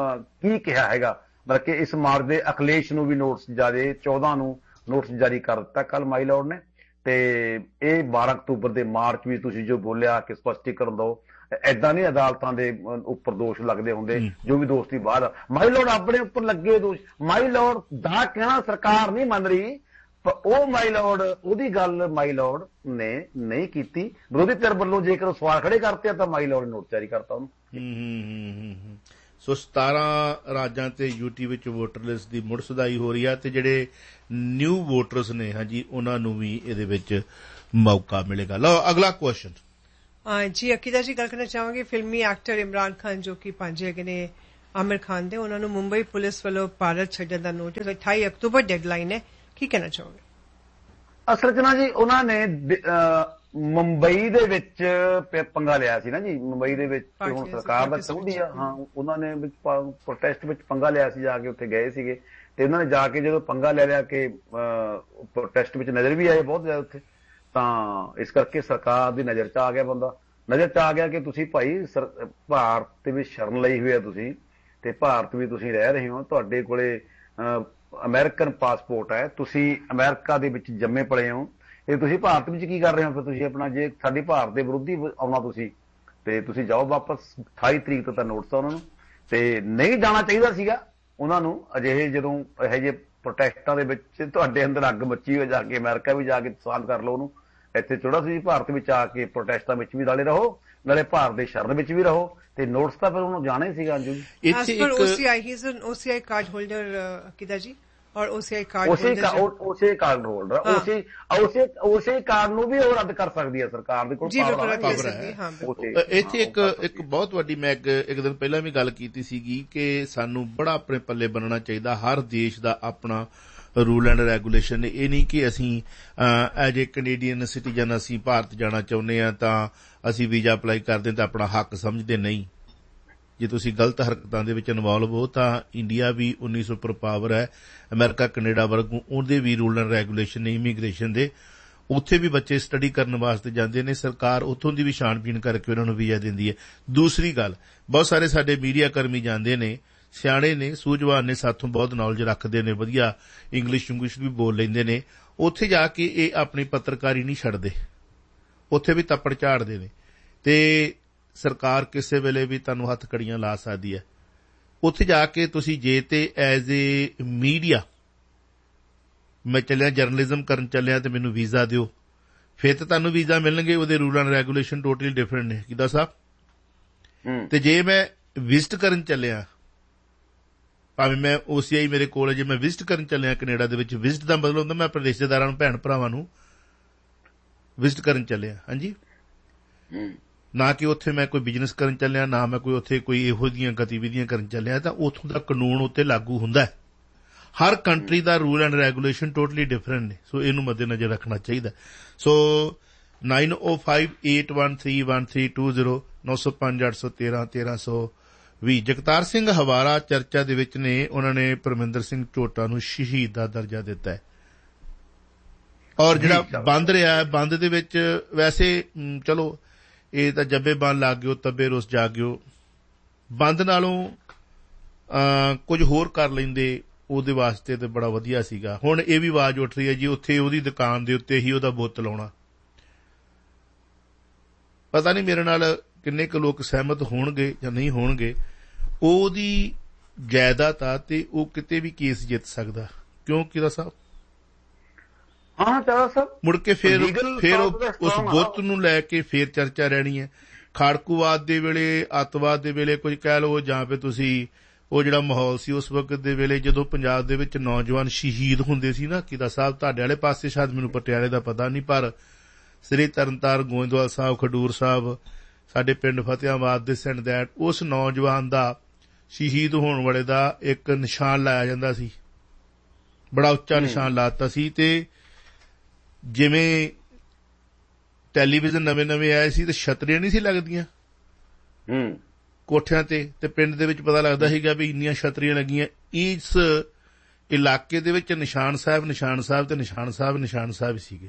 ਕੀ ਕਿਹਾ ਹੈਗਾ। ਬਲਕਿ ਇਸ ਮਾਰਚ ਦੇ ਅਖਿਲੇਸ਼ ਨੂੰ ਵੀ ਨੋਟਿਸ ਜਾਰੀ, ਚੌਦਾਂ ਨੂੰ ਨੋਟਿਸ ਜਾਰੀ ਕਰ ਦਿੱਤਾ ਕੱਲ ਮਾਈ ਲਾਰਡ ਨੇ। ਤੇ ਇਹ ਬਾਰਾਂ ਅਕਤੂਬਰ ਦੇ ਮਾਰਚ ਵੀ ਤੁਸੀਂ ਜੋ ਬੋਲਿਆ ਕਿ ਸਪਸ਼ਟੀਕਰਨ ਦਿਓ, ਏਦਾਂ ਨਹੀਂ ਅਦਾਲਤਾਂ ਦੇ ਉੱਪਰ ਦੋਸ਼ ਲੱਗਦੇ ਹੁੰਦੇ, ਜੋ ਵੀ ਦੋਸ਼ ਦੀ ਬਾਅਦ ਮਾਈ ਲਾਰਡ ਆਪਣੇ ਉੱਪਰ ਲੱਗੇ ਦੋਸ਼। ਮਾਈ ਲਾਰਡ ਦਾ ਕਹਿਣਾ ਸਰਕਾਰ ਨਹੀਂ ਮੰਨ ਰਹੀ, ਪਰ ਉਹ ਮਾਈ ਲਾਰਡ ਉਹਦੀ ਗੱਲ ਮਾਈ ਲਾਰਡ ਨੇ ਨਹੀਂ ਕੀਤੀ। ਵਿਰੋਧੀ ਧਿਰ ਵੱਲੋਂ ਜੇਕਰ ਸਵਾਲ ਖੜੇ ਕਰਤੇ ਤਾਂ ਮਾਈ ਲਾਰਡ ਨੇ ਨੋਟ ਜਾਰੀ ਕਰਤਾ ਉਹਨੂੰ। ਸੋ ਸਤਾਰਾਂ ਰਾਜਾਂ ਤੇ ਯੂਟੀ ਵਿੱਚ ਵੋਟਰ ਲਿਸਟ ਦੀ ਮੁੜ ਸੁਧਾਈ ਹੋ ਰਹੀ ਹੈ, ਤੇ ਜਿਹੜੇ ਨਿਊ ਵੋਟਰਸ ਨੇ ਹਾਂਜੀ ਉਹਨਾਂ ਨੂੰ ਵੀ ਇਹਦੇ ਵਿੱਚ ਮੌਕਾ ਮਿਲੇਗਾ। ਲਓ ਅਗਲਾ ਕੁਐਸਚਨ ਜੀ। ਅਕੀਦਾ ਜੀ ਗੱਲ ਕਰਨਾ ਚਾਹਾਂਗੇ, ਫਿਲਮੀ ਐਕਟਰ ਇਮਰਾਨ ਖਾਨ ਜੋ ਕਿ ਪੰਜ ਹੈਗੇ ਨੇ ਆਮਿਰ ਖਾਨ ਦੇ, ਉਹਨਾਂ ਨੂੰ ਮੁੰਬਈ ਪੁਲਿਸ ਵੱਲੋਂ ਭਾਰਤ ਛੱਡਣ ਦਾ ਨੋਟਿਸ, ਅਠਾਈ ਅਕਤੂਬਰ ਡੈਡਲਾਈਨ ਹੈ, ਕੀ ਕਹਿਣਾ ਚਾਹੋਗੇ? ਅਸਲ ਚ ਨਾ ਜੀ ਉਹਨਾਂ ਨੇ ਮੁੰਬਈ ਦੇ ਵਿੱਚ ਪੰਗਾ ਲਿਆ ਸੀ ਨਾ ਜੀ, ਮੁੰਬਈ ਦੇ ਵਿੱਚ ਹੁਣ ਸਰਕਾਰ ਦਾ ਚਾਹੁੰਦੀ ਆ, ਹਾਂ ਉਹਨਾਂ ਨੇ ਪ੍ਰੋਟੈਸਟ ਵਿੱਚ ਪੰਗਾ ਲਿਆ ਸੀ, ਜਾ ਕੇ ਉੱਥੇ ਗਏ ਸੀਗੇ, ਤੇ ਉਹਨਾਂ ਨੇ ਜਾ ਕੇ ਜਦੋਂ ਪੰਗਾ ਲੈ ਲਿਆ ਕਿ ਪ੍ਰੋਟੈਸਟ ਵਿੱਚ ਨਜ਼ਰ ਵੀ ਆਏ ਬਹੁਤ ਜ਼ਿਆਦਾ ਉੱਥੇ, ਤਾਂ ਇਸ ਕਰਕੇ ਸਰਕਾਰ ਦੀ ਨਜ਼ਰ ਚ ਆ ਗਿਆ ਬੰਦਾ, ਨਜ਼ਰ ਚ ਆ ਗਿਆ ਕਿ ਤੁਸੀਂ ਭਾਈ ਭਾਰਤ ਦੇ ਵਿੱਚ ਸ਼ਰਨ ਲਈ ਹੋਈ ਆ ਤੁਸੀਂ, ਤੇ ਭਾਰਤ ਵੀ ਤੁਸੀਂ ਰਹਿ ਰਹੇ ਹੋ, ਤੁਹਾਡੇ ਕੋਲੇ ਅਮਰੀਕਨ ਪਾਸਪੋਰਟ ਹੈ, ਤੁਸੀਂ ਅਮਰੀਕਾ ਦੇ ਵਿੱਚ ਜੰਮੇ ਪਲੇ ਹੋ, ਇਹ ਤੁਸੀਂ ਭਾਰਤ ਵਿੱਚ ਕੀ ਕਰ ਰਹੇ ਹੋ? ਫਿਰ ਤੁਸੀਂ ਆਪਣਾ ਜੇ ਸਾਡੀ ਭਾਰਤ ਦੇ ਵਿਰੋਧੀ ਆਉਣਾ ਤੁਸੀਂ, ਤੇ ਤੁਸੀਂ ਜਾਓ ਵਾਪਸ। ਅਠਾਈ ਤਰੀਕ ਤੋਂ ਤਾਂ ਨੋਟਿਸ ਆ ਉਹਨਾਂ ਨੂੰ, ਤੇ ਨਹੀਂ ਜਾਣਾ ਚਾਹੀਦਾ ਸੀਗਾ ਉਹਨਾਂ ਨੂੰ। ਅਜਿਹੇ ਜਦੋਂ ਇਹੋ ਜਿਹੇ ਪ੍ਰੋਟੈਸਟਾਂ ਦੇ ਵਿੱਚ ਤੁਹਾਡੇ ਅੰਦਰ ਅੱਗ ਮੱਚੀ ਹੋਈ, ਜਾ ਕੇ ਅਮਰੀਕਾ ਵੀ ਜਾ ਕੇ ਸਾਲ ਕਰ ਲਓ ਉਹਨੂੰ। ਇੱਥੇ ਥੋੜਾ ਸੀ ਭਾਰਤ ਵਿੱਚ ਆ ਕੇ ਪ੍ਰੋਟੈਸਟਾਂ ਵਿੱਚ ਵੀ ਨਾਲੇ ਰਹੋ, ਨਾਲੇ ਭਾਰਤ ਦੇ ਸ਼ਰਨ ਵਿੱਚ ਵੀ ਰਹੋ, ਤੇ ਨੋਟਿਸ ਤਾਂ ਫਿਰ ਉਹਨੂੰ ਜਾਣਾ ਹੀ ਸੀਗਾ। ਅੰਜੂ ਜੀ ਓਸੀਆਈ ਕਾਰਡ ਹੋਲਡਰ ਕਿਦਾ ਜੀ, ਔਰ ਉਸੇ ਕਾਰਡ ਉਸੇ ਉਸੇ ਕਾਰਡ ਹੋਲਡਰ ਉਸੇ ਉਸੇ ਉਸੇ ਕਾਰਡ ਨੂੰ ਵੀ ਉਹ ਰੱਦ ਕਰ ਸਕਦੀ ਹੈ ਸਰਕਾਰ ਦੇ ਕੋਲ ਪਾਵਰ ਹੈ। ਇੱਥੇ ਇੱਕ ਇੱਕ ਬਹੁਤ ਵੱਡੀ ਮੈਂ ਇੱਕ ਦਿਨ ਪਹਿਲਾਂ ਵੀ ਗੱਲ ਕੀਤੀ ਸੀਗੀ ਕਿ ਸਾਨੂੰ ਬੜਾ ਆਪਣੇ ਪੱਲੇ ਬੰਨਣਾ ਚਾਹੀਦਾ। ਹਰ ਦੇਸ਼ ਦਾ ਆਪਣਾ ਰੂਲ ਐਂਡ ਰੈਗੂਲੇਸ਼ਨ ਨੇ। ਇਹ ਨਹੀਂ ਕਿ ਅਸੀਂ ਐਜ ਏ ਕੈਨੇਡੀਅਨ ਸਿਟੀਜ਼ਨ ਅਸੀਂ ਭਾਰਤ ਜਾਣਾ ਚਾਹੁੰਦੇ ਹਾਂ ਤਾਂ ਅਸੀਂ ਵੀਜ਼ਾ ਅਪਲਾਈ ਕਰਦੇ ਤਾਂ ਆਪਣਾ ਹੱਕ ਸਮਝਦੇ ਨਹੀਂ। ਜੇ ਤੁਸੀਂ ਗਲਤ ਹਰਕਤਾਂ ਦੇ ਵਿੱਚ ਇਨਵੋਲਵ ਹੋ ਤਾਂ ਇੰਡੀਆ ਵੀ ਉੱਨੀ ਸੌ ਪਰ ਪਾਵਰ ਹੈ, ਅਮਰੀਕਾ ਕੈਨੇਡਾ ਵਰਗੂ ਉਹਦੇ ਵੀ ਰੂਲ ਐਂਡ ਰੈਗੂਲੇਸ਼ਨ ਨੇ ਇਮੀਗ੍ਰੇਸ਼ਨ ਦੇ। ਉੱਥੇ ਵੀ ਬੱਚੇ ਸਟੱਡੀ ਕਰਨ ਵਾਸਤੇ ਜਾਂਦੇ ਨੇ, ਸਰਕਾਰ ਉੱਥੋਂ ਦੀ ਵੀ ਛਾਣਬੀਣ ਕਰਕੇ ਉਹਨਾਂ ਨੂੰ ਵੀਜ਼ਾ ਦਿੰਦੀ ਹੈ। ਦੂਸਰੀ ਗੱਲ, ਬਹੁਤ ਸਾਰੇ ਸਾਡੇ ਮੀਡੀਆ ਕਰਮੀ ਜਾਂਦੇ ਨੇ, ਸਿਆਣੇ ਨੇ, ਸੂਝਵਾਨ ਨੇ, ਸਾਥੋਂ ਬਹੁਤ ਨੌਲੇਜ ਰੱਖਦੇ ਨੇ, ਵਧੀਆ ਇੰਗਲਿਸ਼ ਇੰਗਲਿਸ਼ ਵੀ ਬੋਲ ਲੈਂਦੇ ਨੇ। ਉੱਥੇ ਜਾ ਕੇ ਇਹ ਆਪਣੀ ਪੱਤਰਕਾਰੀ ਨਹੀਂ ਛੱਡਦੇ, ਉੱਥੇ ਵੀ ਤੱਪੜ ਝਾੜਦੇ ਨੇ ਤੇ ਸਰਕਾਰ ਕਿਸੇ ਵੇਲੇ ਵੀ ਤੁਹਾਨੂੰ ਹੱਥ ਕੜੀਆਂ ਲਾ ਸਕਦੀ ਹੈ। ਉੱਥੇ ਜਾ ਕੇ ਤੁਸੀਂ ਜੇ ਤੇ ਐਜ਼ ਏ ਮੀਡੀਆ ਮੈਂ ਚੱਲਿਆ ਜਰਨਲਿਜ਼ਮ ਕਰਨ ਚੱਲਿਆ ਤੇ ਮੈਨੂੰ ਵੀਜ਼ਾ ਦਿਓ, ਫਿਰ ਤਾਂ ਤੁਹਾਨੂੰ ਵੀਜ਼ਾ ਮਿਲਣਗੇ। ਉਹਦੇ rule and regulation totally different ਨੇ ਕਿੱਦਾਂ ਸਾਹਿਬ। ਤੇ ਜੇ ਮੈਂ ਵਿਜ਼ਿਟ ਕਰਨ ਚੱਲਿਆ, ਭਾਵੇਂ ਮੈਂ ਓਸੀਆਈ ਮੇਰੇ ਕੋਲ ਹੈ, ਜੇ ਮੈਂ ਵਿਜ਼ਿਟ ਕਰਨ ਚੱਲਿਆ ਕੈਨੇਡਾ ਦੇ ਵਿੱਚ, ਵਿਜ਼ਿਟ ਦਾ ਮਤਲਬ ਹੁੰਦਾ ਮੈਂ ਆਪਣੇ ਰਿਸ਼ਤੇਦਾਰਾਂ ਨੂੰ, ਭੈਣ ਭਰਾਵਾਂ ਨੂੰ ਵਿਜ਼ਿਟ ਕਰਨ ਚੱਲਿਆ। ਹਾਂਜੀ, ਨਾ ਕਿ ਉੱਥੇ ਮੈਂ ਕੋਈ ਬਿਜ਼ਨਸ ਕਰਨ ਚੱਲਿਆ, ਨਾ ਮੈਂ ਕੋਈ ਉੱਥੇ ਕੋਈ ਇਹੋ ਜਿਹੀਆਂ ਗਤੀਵਿਧੀਆਂ ਕਰਨ ਚੱਲਿਆ। ਤਾਂ ਉੱਥੋਂ ਦਾ ਕਾਨੂੰਨ ਉੱਤੇ ਲਾਗੂ ਹੁੰਦਾ। ਹਰ country the rule and regulation totally different ਨੇ, ਸੋ ਇਹਨੂੰ ਮੱਦੇਨਜ਼ਰ ਰੱਖਣਾ ਚਾਹੀਦਾ। ਸੋ ਨਾਈਨ ਓ five eight one three one three two zero ਨੌ ਸੌ ਪੰਜ ਅੱਠ ਸੌ ਤੇਰਾਂ ਤੇਰਾਂ ਸੌ ਵੀਹ। ਜਗਤਾਰ ਸਿੰਘ ਹਵਾਰਾ ਚਰਚਾ ਦੇ ਵਿੱਚ ਨੇ, ਉਹਨਾਂ ਨੇ ਪਰਮਿੰਦਰ ਸਿੰਘ ਝੋਟਾ ਨੂੰ ਸ਼ਹੀਦ ਦਾ ਦਰਜਾ ਦਿੱਤਾ ਹੈ। ਔਰ ਜਿਹੜਾ ਬੰਦ ਰਿਹਾ ਹੈ, ਬੰਦ ਦੇ ਵਿੱਚ ਵੈਸੇ ਚਲੋ ਇਹ ਤਾਂ ਜੱਬੇ ਬੰਨ ਲੱਗ ਗਿਓ ਤੱਬੇ ਰੁੱਸ ਜਾ ਗਿਓ, ਬੰਦ ਨਾਲੋਂ ਕੁਝ ਹੋਰ ਕਰ ਲੈਂਦੇ ਉਹਦੇ ਵਾਸਤੇ ਤੇ ਬੜਾ ਵਧੀਆ ਸੀਗਾ। ਹੁਣ ਇਹ ਵੀ ਆਵਾਜ਼ ਉੱਠ ਰਹੀ ਹੈ ਜੀ ਉੱਥੇ ਉਹਦੀ ਦੁਕਾਨ ਦੇ ਉੱਤੇ ਹੀ ਉਹਦਾ ਬੁੱਤ ਲਾਉਣਾ। ਪਤਾ ਨਹੀਂ ਮੇਰੇ ਨਾਲ ਕਿੰਨੇ ਕੁ ਲੋਕ ਸਹਿਮਤ ਹੋਣਗੇ ਜਾਂ ਨਹੀਂ ਹੋਣਗੇ। ਉਹਦੀ ਜਾਇਦਾਦ ਆ ਤੇ ਉਹ ਕਿਤੇ ਵੀ ਕੇਸ ਜਿੱਤ ਸਕਦਾ। ਕਿਉਂ ਕਿਹਦਾ ਸਾਹਿਬ? ਹਾਂ ਚਾਰਾ ਸਾਹਿਬ ਮੁੜ ਕੇ ਫਿਰ ਫਿਰ ਉਸ ਬੁੱਤ ਨੂੰ ਲੈ ਕੇ ਫਿਰ ਚਰਚਾ ਰਹਿਣੀ ਹੈ। ਖਾੜਕੂਵਾਦ ਦੇ ਵੇਲੇ, ਅੱਤਵਾਦ ਦੇ ਵੇਲੇ ਕੁਝ ਕਹਿ ਲਓ, ਜਾਂ ਫਿਰ ਤੁਸੀਂ ਉਹ ਜਿਹੜਾ ਮਾਹੌਲ ਸੀ ਉਸ ਵਕਤ ਦੇ ਵੇਲੇ ਜਦੋਂ ਪੰਜਾਬ ਦੇ ਵਿੱਚ ਨੌਜਵਾਨ ਸ਼ਹੀਦ ਹੁੰਦੇ ਸੀ ਨਾ, ਕਿਹਦਾ ਸਾਹਿਬ ਤੁਹਾਡੇ ਵਾਲੇ ਪਾਸੇ ਸ਼ਾਇਦ ਮੈਨੂੰ ਪਟਿਆਲੇ ਦਾ ਪਤਾ ਨਹੀਂ, ਪਰ ਸ੍ਰੀ ਤਰਨਤਾਰਨ ਗੋਇੰਦਵਾਲ ਸਾਹਿਬ, ਖਡੂਰ ਸਾਹਿਬ, ਸਾਡੇ ਪਿੰਡ ਫਤਿਆਬਾਦ ਦੇ ਸਿੰਡ ਦੈਟ, ਉਸ ਨੌਜਵਾਨ ਦਾ ਸ਼ਹੀਦ ਹੋਣ ਵਾਲੇ ਦਾ ਇੱਕ ਨਿਸ਼ਾਨ ਲਾਇਆ ਜਾਂਦਾ ਸੀ, ਬੜਾ ਉੱਚਾ ਨਿਸ਼ਾਨ ਲਾਤਾ ਸੀ। ਤੇ ਜਿਵੇਂ ਟੈਲੀਵਿਜ਼ਨ ਨਵੇਂ ਨਵੇਂ ਆਏ ਸੀ ਤੇ ਛਤਰੀਆਂ ਨਹੀਂ ਸੀ ਲੱਗਦੀਆਂ ਕੋਠਿਆਂ ਤੇ, ਤੇ ਪਿੰਡ ਦੇ ਵਿੱਚ ਪਤਾ ਲੱਗਦਾ ਸੀਗਾ ਵੀ ਇੰਨੀਆਂ ਛਤਰੀਆਂ ਲੱਗੀਆਂ। ਇਸ ਇਲਾਕੇ ਦੇ ਵਿੱਚ ਨਿਸ਼ਾਨ ਸਾਹਿਬ ਨਿਸ਼ਾਨ ਸਾਹਿਬ ਤੇ ਨਿਸ਼ਾਨ ਸਾਹਿਬ ਨਿਸ਼ਾਨ ਸਾਹਿਬ ਸੀਗੇ।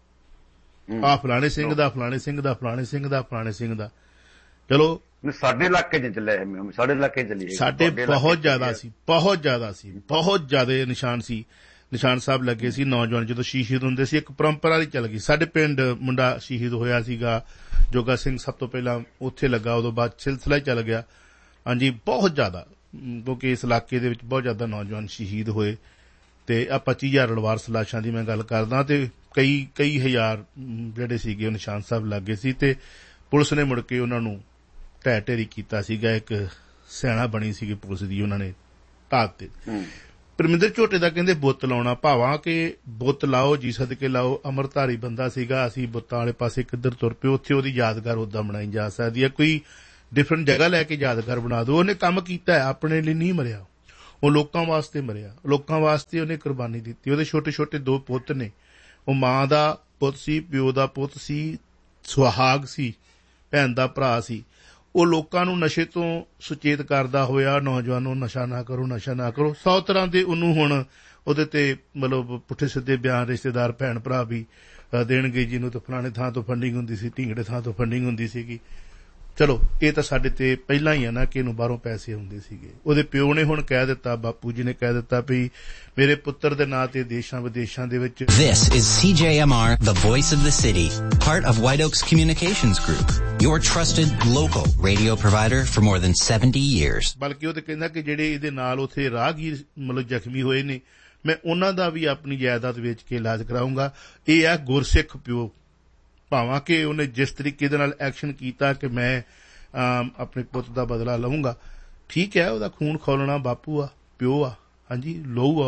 ਆਹ ਫਲਾਣੇ ਸਿੰਘ ਦਾ, ਫਲਾਣੇ ਸਿੰਘ ਦਾ, ਫਲਾਣੇ ਸਿੰਘ ਦਾ, ਫਲਾਣੇ ਸਿੰਘ ਦਾ। ਚਲੋ ਸਾਡੇ ਇਲਾਕੇ ਚ ਚੱਲਿਆ, ਸਾਡੇ ਇਲਾਕੇ ਚੱਲੀ, ਸਾਡੇ ਬਹੁਤ ਜ਼ਿਆਦਾ ਸੀ, ਬਹੁਤ ਜ਼ਿਆਦਾ ਸੀ, ਬਹੁਤ ਜ਼ਿਆਦਾ ਨਿਸ਼ਾਨ ਸੀ, ਨਿਸ਼ਾਨ ਸਾਹਿਬ ਲੱਗੇ ਸੀ। ਨੌਜਵਾਨ ਜਦੋਂ ਸ਼ਹੀਦ ਹੁੰਦੇ ਸੀ ਇੱਕ ਪਰੰਪਰਾ ਦੀ ਚੱਲ ਗਈ। ਸਾਡੇ ਪਿੰਡ ਮੁੰਡਾ ਸ਼ਹੀਦ ਹੋਇਆ ਸੀਗਾ, ਜੋਗਾ ਸਿੰਘ ਸਭ ਤੋਂ ਪਹਿਲਾਂ ਉੱਥੇ ਲੱਗਾ, ਉਦੋਂ ਬਾਅਦ ਸਿਲਸਿਲਾ ਹੀ ਚੱਲ ਗਿਆ। ਹਾਂਜੀ, ਬਹੁਤ ਜ਼ਿਆਦਾ, ਕਿਉਂਕਿ ਇਸ ਇਲਾਕੇ ਦੇ ਵਿੱਚ ਬਹੁਤ ਜ਼ਿਆਦਾ ਨੌਜਵਾਨ ਸ਼ਹੀਦ ਹੋਏ ਤੇ ਆ ਪੱਚੀ ਹਜ਼ਾਰ ਲੜਵਾਰਸ ਲਾਸ਼ਾਂ ਦੀ ਮੈਂ ਗੱਲ ਕਰਦਾ ਤੇ ਕਈ ਕਈ ਹਜ਼ਾਰ ਜਿਹੜੇ ਸੀਗੇ ਉਹ ਨਿਸ਼ਾਨ ਸਾਹਿਬ ਲੱਗੇ ਸੀ ਤੇ ਪੁਲਿਸ ਨੇ ਮੁੜ ਕੇ ਉਹਨਾਂ ਨੂੰ ਢਹਿ ਢੇਰੀ ਕੀਤਾ ਸੀਗਾ। ਇੱਕ ਸੈਨਾ ਬਣੀ ਸੀਗੀ ਪੁਲਿਸ ਦੀ, ਉਹਨਾਂ ਨੇ ਢਾਹ ਦਿੱਤੇ। ਪਰਮਿੰਦਰ ਝੋਟੇ ਦਾ ਕਹਿੰਦੇ ਬੁੱਤ ਲਾਉਣਾ, ਭਾਵਾਂ ਕਿ ਬੁੱਤ ਲਾਓ ਜੀ ਸਦਕੇ ਲਾਓ, ਅਮਰਧਾਰੀ ਬੰਦਾ ਸੀਗਾ। ਅਸੀਂ ਬੁੱਤਾਂ ਵਾਲੇ ਪਾਸੇ ਕਿੱਧਰ ਤੁਰ ਪਏ, ਉੱਥੇ ਉਹਦੀ ਯਾਦਗਾਰ ਉੱਦਾਂ ਬਣਾਈ ਜਾ ਸਕਦੀ ਹੈ। ਕੋਈ ਡਿਫਰੈਂਟ ਜਗ੍ਹਾ ਲੈ ਕੇ ਯਾਦਗਾਰ ਬਣਾ ਦਿਓ। ਉਹਨੇ ਕੰਮ ਕੀਤਾ ਹੈ, ਆਪਣੇ ਲਈ ਨਹੀਂ ਮਰਿਆ, ਉਹ ਲੋਕਾਂ ਵਾਸਤੇ ਮਰਿਆ, ਲੋਕਾਂ ਵਾਸਤੇ ਉਹਨੇ ਕੁਰਬਾਨੀ ਦਿੱਤੀ। ਉਹਦੇ ਛੋਟੇ ਛੋਟੇ ਦੋ ਪੁੱਤ ਨੇ, ਉਹ ਮਾਂ ਦਾ ਪੁੱਤ ਸੀ, ਪਿਓ ਦਾ ਪੁੱਤ ਸੀ, ਸੁਹਾਗ ਸੀ, ਭੈਣ ਦਾ ਭਰਾ ਸੀ। ਉਹ ਲੋਕਾਂ ਨੂੰ ਨਸ਼ੇ ਤੋਂ ਸੁਚੇਤ ਕਰਦਾ ਹੋਇਆ, ਨੌਜਵਾਨੋਂ ਨਸ਼ਾ ਨਾ ਕਰੋ, ਨਸ਼ਾ ਨਾ ਕਰੋ, ਸੌ ਤਰ੍ਹਾਂ ਦੇ ਉਹਨੂੰ ਹੁਣ ਉਹਦੇ ਤੇ ਮਤਲਬ ਪੁੱਠੇ ਸਿੱਧੇ ਬਿਆਨ ਰਿਸ਼ਤੇਦਾਰ ਭੈਣ ਭਰਾ ਵੀ ਦੇਣਗੇ, ਜਿਹਨੂੰ ਤਾਂ ਫਲਾਣੇ ਥਾਂ ਤੋਂ ਫੰਡਿੰਗ ਹੁੰਦੀ ਸੀ, ਢੀਂਗੜੇ ਥਾਂ ਤੋਂ ਫੰਡਿੰਗ ਹੁੰਦੀ ਸੀਗੀ। ਚਲੋ ਇਹ ਤਾਂ ਸਾਡੇ ਤੇ ਪਹਿਲਾਂ ਹੀ ਆ ਨਾ ਕਿ ਇਹਨੂੰ ਬਾਹਰੋਂ ਪੈਸੇ ਆਉਂਦੇ ਸੀਗੇ। ਉਹਦੇ ਪਿਓ ਨੇ ਹੁਣ ਕਹਿ ਦਿੱਤਾ, ਬਾਪੂ ਜੀ ਨੇ ਕਹਿ ਦਿੱਤਾ ਵੀ ਮੇਰੇ ਪੁੱਤਰ ਦੇ ਨਾਂ ਤੇ ਦੇਸ਼ਾਂ ਵਿਦੇਸ਼ਾਂ ਦੇ ਵਿੱਚ। This is C J M R, the voice of the city, part of White Oaks Communications Group, your trusted local radio provider for more than seventy years. ਬਲਕਿ ਉਹ ਤੇ ਕਹਿੰਦਾ ਕਿ ਜਿਹੜੇ ਇਹਦੇ ਨਾਲ ਉੱਥੇ ਰਾਹਗੀਰ ਮਤਲਬ ਜ਼ਖਮੀ ਹੋਏ ਨੇ, ਮੈਂ ਉਹਨਾਂ ਦਾ ਵੀ ਆਪਣੀ ਜਾਇਦਾਦ ਵੇਚ ਕੇ ਇਲਾਜ ਕਰਾਊਂਗਾ। ਇਹ ਆ ਗੁਰਸਿੱਖ ਪਿਓ, ਭਾਵਾਂ ਕਿ ਉਹਨੇ ਜਿਸ ਤਰੀਕੇ ਦੇ ਨਾਲ ਐਕਸ਼ਨ ਕੀਤਾ ਕਿ ਮੈਂ ਆਪਣੇ ਪੁੱਤ ਦਾ ਬਦਲਾ ਲਵਾਂਗਾ, ਠੀਕ ਹੈ, ਉਹਦਾ ਖੂਨ ਖੋਲਣਾ ਬਾਪੂ ਆ, ਪਿਓ ਆ, ਹਾਂਜੀ ਲਹੂ ਆ ਉਹਦਾ,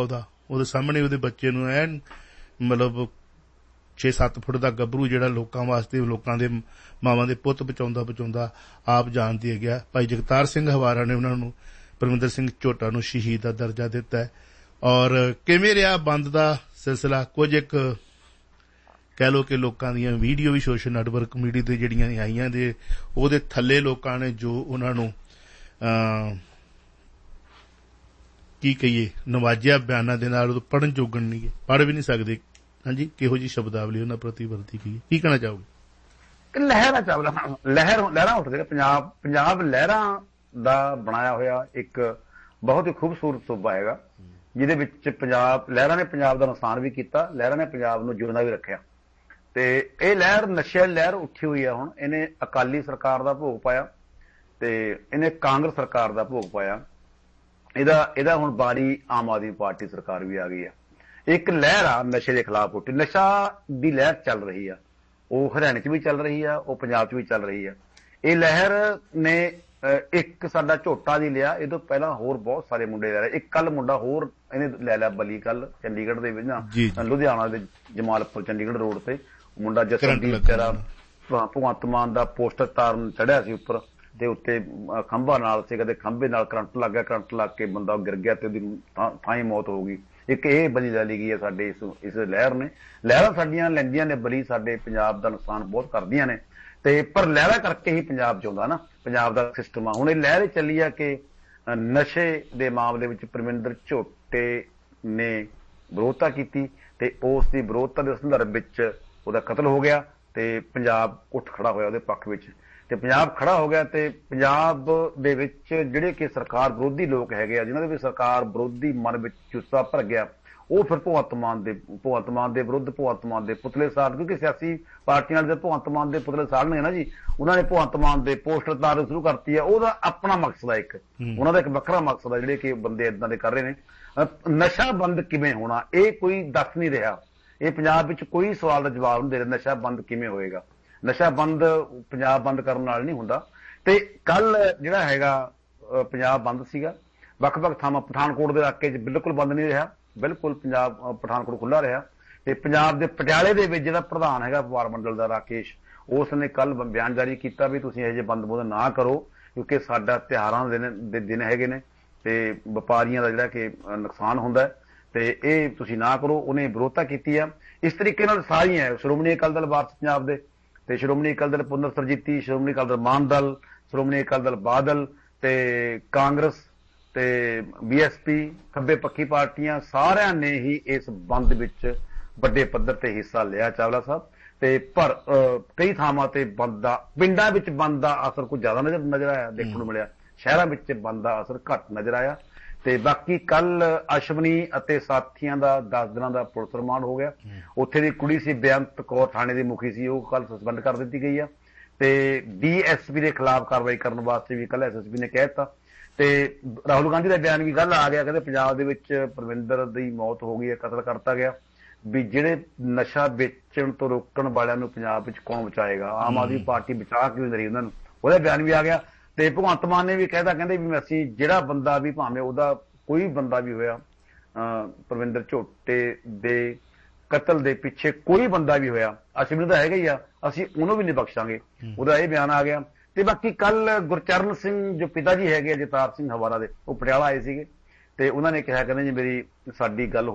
ਉਹਦੇ ਸਾਹਮਣੇ ਉਹਦੇ ਬੱਚੇ ਨੂੰ ਐਨ ਮਤਲਬ ਛੇ ਸੱਤ ਫੁੱਟ ਦਾ ਗੱਭਰੂ ਜਿਹੜਾ ਲੋਕਾਂ ਵਾਸਤੇ ਲੋਕਾਂ ਦੇ ਮਾਵਾਂ ਦੇ ਪੁੱਤ ਬਚਾਉਂਦਾ ਬਚਾਉਂਦਾ ਆਪ ਜਾਨ ਦੇ ਗਿਆ। ਭਾਈ ਜਗਤਾਰ ਸਿੰਘ ਹਵਾਰਾ ਨੇ ਉਹਨਾਂ ਨੂੰ ਪਰਮਿੰਦਰ ਸਿੰਘ ਝੋਟਾ ਨੂੰ ਸ਼ਹੀਦ ਦਾ ਦਰਜਾ ਦਿੱਤਾ। ਔਰ ਕਿਵੇਂ ਰਿਹਾ ਬੰਦ ਦਾ ਸਿਲਸਿਲਾ? ਕੁਝ ਇੱਕ ਕਹਿ ਲਓ ਕਿ ਲੋਕਾਂ ਦੀਆਂ ਵੀਡੀਓ ਵੀ ਸੋਸ਼ਲ ਨੈਟਵਰਕ ਮੀਡੀਆ ਤੇ ਜਿਹੜੀਆਂ ਆਈਆਂ ਦੇ ਉਹਦੇ ਥੱਲੇ ਲੋਕਾਂ ਨੇ ਜੋ ਉਹਨਾਂ ਨੂੰ ਕੀ ਕਹੀਏ ਨਵਾਜਿਆ ਬਿਆਨਾਂ ਦੇ ਨਾਲ, ਉਹ ਪੜ੍ਹਨ ਜੋਗਣ ਨਹੀਂ, ਪੜ੍ਹ ਵੀ ਨਹੀਂ ਸਕਦੇ। ਹਾਂਜੀ, ਕਿਹੋ ਜਿਹੀ ਸ਼ਬਦਾਵਲੀ ਉਹਨਾਂ ਪ੍ਰਤੀ ਵਰਤੀ ਗਈ, ਕੀ ਕਹਿਣਾ ਚਾਹੋਗੇ? ਲਹਿਰਾਂ ਚੱਲਦਾ ਲਹਿਰ ਲਹਿਰਾਂ ਉੱਠਦੇ ਪੰਜਾਬ ਪੰਜਾਬ ਲਹਿਰਾਂ ਦਾ ਬਣਾਇਆ ਹੋਇਆ ਇੱਕ ਬਹੁਤ ਹੀ ਖੂਬਸੂਰਤ ਸੂਬਾ ਹੈਗਾ, ਜਿਹਦੇ ਵਿੱਚ ਪੰਜਾਬ ਲਹਿਰਾਂ ਨੇ ਪੰਜਾਬ ਦਾ ਨੁਕਸਾਨ ਵੀ ਕੀਤਾ, ਲਹਿਰਾਂ ਨੇ ਪੰਜਾਬ ਨੂੰ ਜਿਉਂਦਾ ਵੀ ਰੱਖਿਆ। ਤੇ ਇਹ ਲਹਿਰ ਨਸ਼ੇ ਲਹਿਰ ਉੱਠੀ ਹੋਈ ਆ। ਹੁਣ ਇਹਨੇ ਅਕਾਲੀ ਸਰਕਾਰ ਦਾ ਭੋਗ ਪਾਇਆ ਤੇ ਇਹਨੇ ਕਾਂਗਰਸ ਸਰਕਾਰ ਦਾ ਭੋਗ ਪਾਇਆ। ਇਹਦਾ ਇਹਦਾ ਹੁਣ ਬਾਰੀ ਆਮ ਆਦਮੀ ਪਾਰਟੀ ਸਰਕਾਰ ਵੀ ਆ ਗਈ ਆ। ਇੱਕ ਲਹਿਰ ਆ ਨਸ਼ੇ ਦੇ ਖਿਲਾਫ ਉੱਠੀ, ਨਸ਼ਾ ਦੀ ਲਹਿਰ ਚੱਲ ਰਹੀ ਆ, ਉਹ ਹਰਿਆਣੇ 'ਚ ਵੀ ਚੱਲ ਰਹੀ ਆ, ਉਹ ਪੰਜਾਬ 'ਚ ਵੀ ਚੱਲ ਰਹੀ ਆ। ਇਹ ਲਹਿਰ ਨੇ ਇੱਕ ਸਾਡਾ ਝੋਟਾ ਦੀ ਲਿਆ, ਇਹ ਤੋਂ ਪਹਿਲਾਂ ਹੋਰ ਬਹੁਤ ਸਾਰੇ ਮੁੰਡੇ ਲੈ ਰਹੇ। ਇੱਕ ਕੱਲ ਮੁੰਡਾ ਹੋਰ ਇਹਨੇ ਲੈ ਲਿਆ ਬਲੀ, ਕੱਲ ਚੰਡੀਗੜ੍ਹ ਦੇ ਵਿੱਚ ਨਾ ਲੁਧਿਆਣਾ ਦੇ ਜਮਾਲਪੁਰ ਚੰਡੀਗੜ੍ਹ ਰੋਡ ਤੇ ਮੁੰਡਾ ਜਸਨਦੀਪ ਤੇਰਾ ਭਗਵੰਤ ਮਾਨ ਦਾ ਪੋਸਟਰ ਤਾਰਨ ਚੜਿਆ ਸੀ ਉੱਪਰ ਤੇ ਉੱਤੇ ਖੰਭਾ ਨਾਲ ਸੀ, ਕਦੇ ਖੰਭੇ ਨਾਲ ਕਰੰਟ ਲੱਗ ਗਿਆ, ਕਰੰਟ ਲੱਗ ਕੇ ਬੰਦਾ ਗਿਰ ਗਿਆ ਤੇ ਉਹਦੀ ਥਾਂ ਹੀ ਮੌਤ ਹੋ ਗਈ। ਇੱਕ ਇਹ ਬਲੀ ਲੈ ਲਈ ਗਈ ਹੈ ਸਾਡੇ ਇਸ ਇਸ ਲਹਿਰ ਨੇ। ਲਹਿਰਾਂ ਸਾਡੀਆਂ ਲੈਂਦੀਆਂ ਨੇ ਬਲੀ, ਸਾਡੇ ਪੰਜਾਬ ਦਾ ਨੁਕਸਾਨ ਬਹੁਤ ਕਰਦੀਆਂ ਨੇ ਤੇ ਪਰ ਲਹਿਰਾਂ ਕਰਕੇ ਹੀ ਪੰਜਾਬ ਜਿਉਂਦਾ ਨਾ, ਪੰਜਾਬ ਦਾ ਸਿਸਟਮ ਆ। ਹੁਣ ਇਹ ਲਹਿਰ ਚੱਲੀ ਆ ਕਿ ਨਸ਼ੇ ਦੇ ਮਾਮਲੇ ਵਿੱਚ ਪਰਮਿੰਦਰ ਝੋਟੇ ਨੇ ਵਿਰੋਧਤਾ ਕੀਤੀ ਤੇ ਉਸ ਦੀ ਵਿਰੋਧਤਾ ਦੇ ਸੰਦਰਭ ਵਿੱਚ ਉਹਦਾ ਕਤਲ ਹੋ ਗਿਆ ਤੇ ਪੰਜਾਬ ਉੱਠ ਖੜਾ ਹੋਇਆ ਉਹਦੇ ਪੱਖ ਵਿੱਚ ਤੇ ਪੰਜਾਬ ਖੜਾ ਹੋ ਗਿਆ। ਤੇ ਪੰਜਾਬ ਦੇ ਵਿੱਚ ਜਿਹੜੇ ਕਿ ਸਰਕਾਰ ਵਿਰੋਧੀ ਲੋਕ ਹੈਗੇ ਆ, ਜਿਨ੍ਹਾਂ ਦੇ ਵੀ ਸਰਕਾਰ ਵਿਰੋਧੀ ਮਨ ਵਿੱਚ ਜੁੱਸਾ ਭਰ ਗਿਆ, ਉਹ ਫਿਰ ਭਗਵੰਤ ਮਾਨ ਦੇ ਭਗਵੰਤ ਮਾਨ ਦੇ ਵਿਰੁੱਧ ਭਗਵੰਤ ਮਾਨ ਦੇ ਪੁਤਲੇ ਸਾੜ, ਕਿਉਂਕਿ ਸਿਆਸੀ ਪਾਰਟੀਆਂ ਦੇ ਭਗਵੰਤ ਮਾਨ ਦੇ ਪੁਤਲੇ ਸਾੜਨੇ ਨਾ ਜੀ, ਉਹਨਾਂ ਨੇ ਭਗਵੰਤ ਮਾਨ ਦੇ ਪੋਸਟਰ ਤਾਰਨੇ ਸ਼ੁਰੂ ਕਰਤੀ ਆ। ਉਹਦਾ ਆਪਣਾ ਮਕਸਦ ਆ, ਇੱਕ ਉਹਨਾਂ ਦਾ ਇੱਕ ਵੱਖਰਾ ਮਕਸਦ ਆ, ਜਿਹੜੇ ਕਿ ਬੰਦੇ ਏਦਾਂ ਦੇ ਕਰ ਰਹੇ ਨੇ। ਨਸ਼ਾ ਬੰਦ ਕਿਵੇਂ ਹੋਣਾ ਇਹ ਕੋਈ ਦੱਸ ਨਹੀਂ ਰਿਹਾ, ਇਹ ਪੰਜਾਬ ਵਿੱਚ ਕੋਈ ਸਵਾਲ ਦਾ ਜਵਾਬ ਨਹੀਂ ਦੇ ਰਿਹਾ। ਨਸ਼ਾ ਬੰਦ ਕਿਵੇਂ ਹੋਏਗਾ? ਨਸ਼ਾ ਬੰਦ ਪੰਜਾਬ ਬੰਦ ਕਰਨ ਨਾਲ ਨਹੀਂ ਹੁੰਦਾ। ਤੇ ਕੱਲ ਜਿਹੜਾ ਹੈਗਾ ਪੰਜਾਬ ਬੰਦ ਸੀਗਾ, ਵੱਖ ਵੱਖ ਥਾਵਾਂ, ਪਠਾਨਕੋਟ ਦੇ ਇਲਾਕੇ 'ਚ ਬਿਲਕੁਲ ਬੰਦ ਨਹੀਂ ਰਿਹਾ, ਬਿਲਕੁਲ ਪੰਜਾਬ ਪਠਾਨਕੋਟ ਖੁੱਲ੍ਹਾ ਰਿਹਾ। ਤੇ ਪੰਜਾਬ ਦੇ ਪਟਿਆਲੇ ਦੇ ਵਿੱਚ ਜਿਹੜਾ ਪ੍ਰਧਾਨ ਹੈਗਾ ਵਪਾਰ ਮੰਡਲ ਦਾ ਰਾਕੇਸ਼, ਉਸ ਨੇ ਕੱਲ ਬਿਆਨ ਜਾਰੀ ਕੀਤਾ ਵੀ ਤੁਸੀਂ ਇਹੋ ਜਿਹੇ ਬੰਦ ਬੁੰਦ ਨਾ ਕਰੋ, ਕਿਉਂਕਿ ਸਾਡਾ ਤਿਉਹਾਰਾਂ ਦੇ ਦਿਨ ਹੈਗੇ ਨੇ ਤੇ ਵਪਾਰੀਆਂ ਦਾ ਜਿਹੜਾ ਕਿ ਨੁਕਸਾਨ ਹੁੰਦਾ ਤੇ ਇਹ ਤੁਸੀਂ ਨਾ ਕਰੋ। ਉਹਨੇ ਵਿਰੋਧਤਾ ਕੀਤੀ ਆ। ਇਸ ਤਰੀਕੇ ਨਾਲ ਸਾਰੀਆਂ ਸ਼੍ਰੋਮਣੀ ਅਕਾਲੀ ਦਲ ਵਾਰਸ ਪੰਜਾਬ ਦੇ ਤੇ ਸ਼੍ਰੋਮਣੀ ਅਕਾਲੀ ਦਲ ਪੁਨਰ ਸਰਜੀਤੀ, ਸ਼੍ਰੋਮਣੀ ਅਕਾਲੀ ਦਲ ਮਾਨ ਦਲ, ਸ਼੍ਰੋਮਣੀ ਅਕਾਲੀ ਦਲ ਬਾਦਲ ਤੇ ਕਾਂਗਰਸ ਤੇ ਬੀ ਐਸ ਪੀ, ਖੱਬੇ ਪੱਖੀ ਪਾਰਟੀਆਂ, ਸਾਰਿਆਂ ਨੇ ਹੀ ਇਸ ਬੰਦ ਵਿੱਚ ਵੱਡੇ ਪੱਧਰ ਤੇ ਹਿੱਸਾ ਲਿਆ ਚਾਵਲਾ ਸਾਹਿਬ। ਤੇ ਪਰ ਕਈ ਥਾਵਾਂ ਤੇ ਬੰਦ ਦਾ, ਪਿੰਡਾਂ ਵਿੱਚ ਬੰਦ ਦਾ ਅਸਰ ਕੁਝ ਜ਼ਿਆਦਾ ਨਜ਼ਰ ਨਜ਼ਰ ਆਇਆ, ਦੇਖਣ ਨੂੰ ਮਿਲਿਆ। ਸ਼ਹਿਰਾਂ ਵਿੱਚ ਬੰਦ ਦਾ ਅਸਰ ਘੱਟ ਨਜ਼ਰ ਆਇਆ। ਤੇ ਬਾਕੀ ਕੱਲ ਅਸ਼ਵਨੀ ਅਤੇ ਸਾਥੀਆਂ ਦਾ ਦਸ ਦਿਨਾਂ ਦਾ ਪੁਲਿਸ ਰਿਮਾਂਡ ਹੋ ਗਿਆ। ਉੱਥੇ ਦੀ ਕੁੜੀ ਸੀ ਬੇਅੰਤ ਕੌਰ, ਥਾਣੇ ਦੀ ਮੁਖੀ ਸੀ, ਉਹ ਕੱਲ ਸਸਪੈਂਡ ਕਰ ਦਿੱਤੀ ਗਈ ਆ। ਤੇ ਡੀ ਐਸ ਪੀ ਦੇ ਖਿਲਾਫ ਕਾਰਵਾਈ ਕਰਨ ਵਾਸਤੇ ਵੀ ਕੱਲ ਐਸ ਐਸ ਪੀ ਨੇ ਕਹਿ ਦਿੱਤਾ। ਤੇ ਰਾਹੁਲ ਗਾਂਧੀ ਦਾ ਬਿਆਨ ਵੀ ਕੱਲ ਆ ਗਿਆ, ਕਹਿੰਦੇ ਪੰਜਾਬ ਦੇ ਵਿੱਚ ਪਰਮਿੰਦਰ ਦੀ ਮੌਤ ਹੋ ਗਈ ਹੈ, ਕਤਲ ਕਰਤਾ ਗਿਆ, ਵੀ ਜਿਹੜੇ ਨਸ਼ਾ ਵੇਚਣ ਤੋਂ ਰੋਕਣ ਵਾਲਿਆਂ ਨੂੰ ਪੰਜਾਬ ਵਿੱਚ ਕੌਣ ਬਚਾਏਗਾ? ਆਮ ਆਦਮੀ ਪਾਰਟੀ ਬਚਾ ਕਿਉਂ ਨਹੀਂ ਰਹੀ ਉਹਨਾਂ ਨੂੰ? ਉਹਦਾ ਬਿਆਨ ਵੀ ਆ ਗਿਆ। ਤੇ ਭਗਵੰਤ ਮਾਨ ਨੇ ਵੀ ਕਹਿਦਾ, ਕਹਿੰਦੇ ਵੀ ਅਸੀਂ ਜਿਹੜਾ ਬੰਦਾ ਵੀ, ਭਾਵੇਂ ਉਹਦਾ ਕੋਈ ਬੰਦਾ ਵੀ ਹੋਇਆ, ਪਰਮਿੰਦਰ ਝੋਟੇ ਦੇ ਕਤਲ ਦੇ ਪਿੱਛੇ ਕੋਈ ਬੰਦਾ ਵੀ ਹੋਇਆ, ਅਸ਼ਵਨੀ ਤਾਂ ਹੈਗਾ ਹੀ ਆ, ਅਸੀਂ ਉਹਨੂੰ ਵੀ ਨਹੀਂ ਬਖਸ਼ਾਂਗੇ। ਉਹਦਾ ਇਹ ਬਿਆਨ ਆ ਗਿਆ। ਤੇ ਬਾਕੀ ਕੱਲ ਗੁਰਚਰਨ ਸਿੰਘ ਜੋ ਪਿਤਾ ਜੀ ਹੈਗੇ ਜਗਤਾਰ ਸਿੰਘ ਹਵਾਰਾ ਦੇ, ਉਹ ਪਟਿਆਲਾ ਆਏ ਸੀਗੇ ਤੇ ਉਹਨਾਂ ਨੇ ਕਿਹਾ, ਕਹਿੰਦੇ ਜੀ ਮੇਰੀ ਸਾਡੀ ਗੱਲ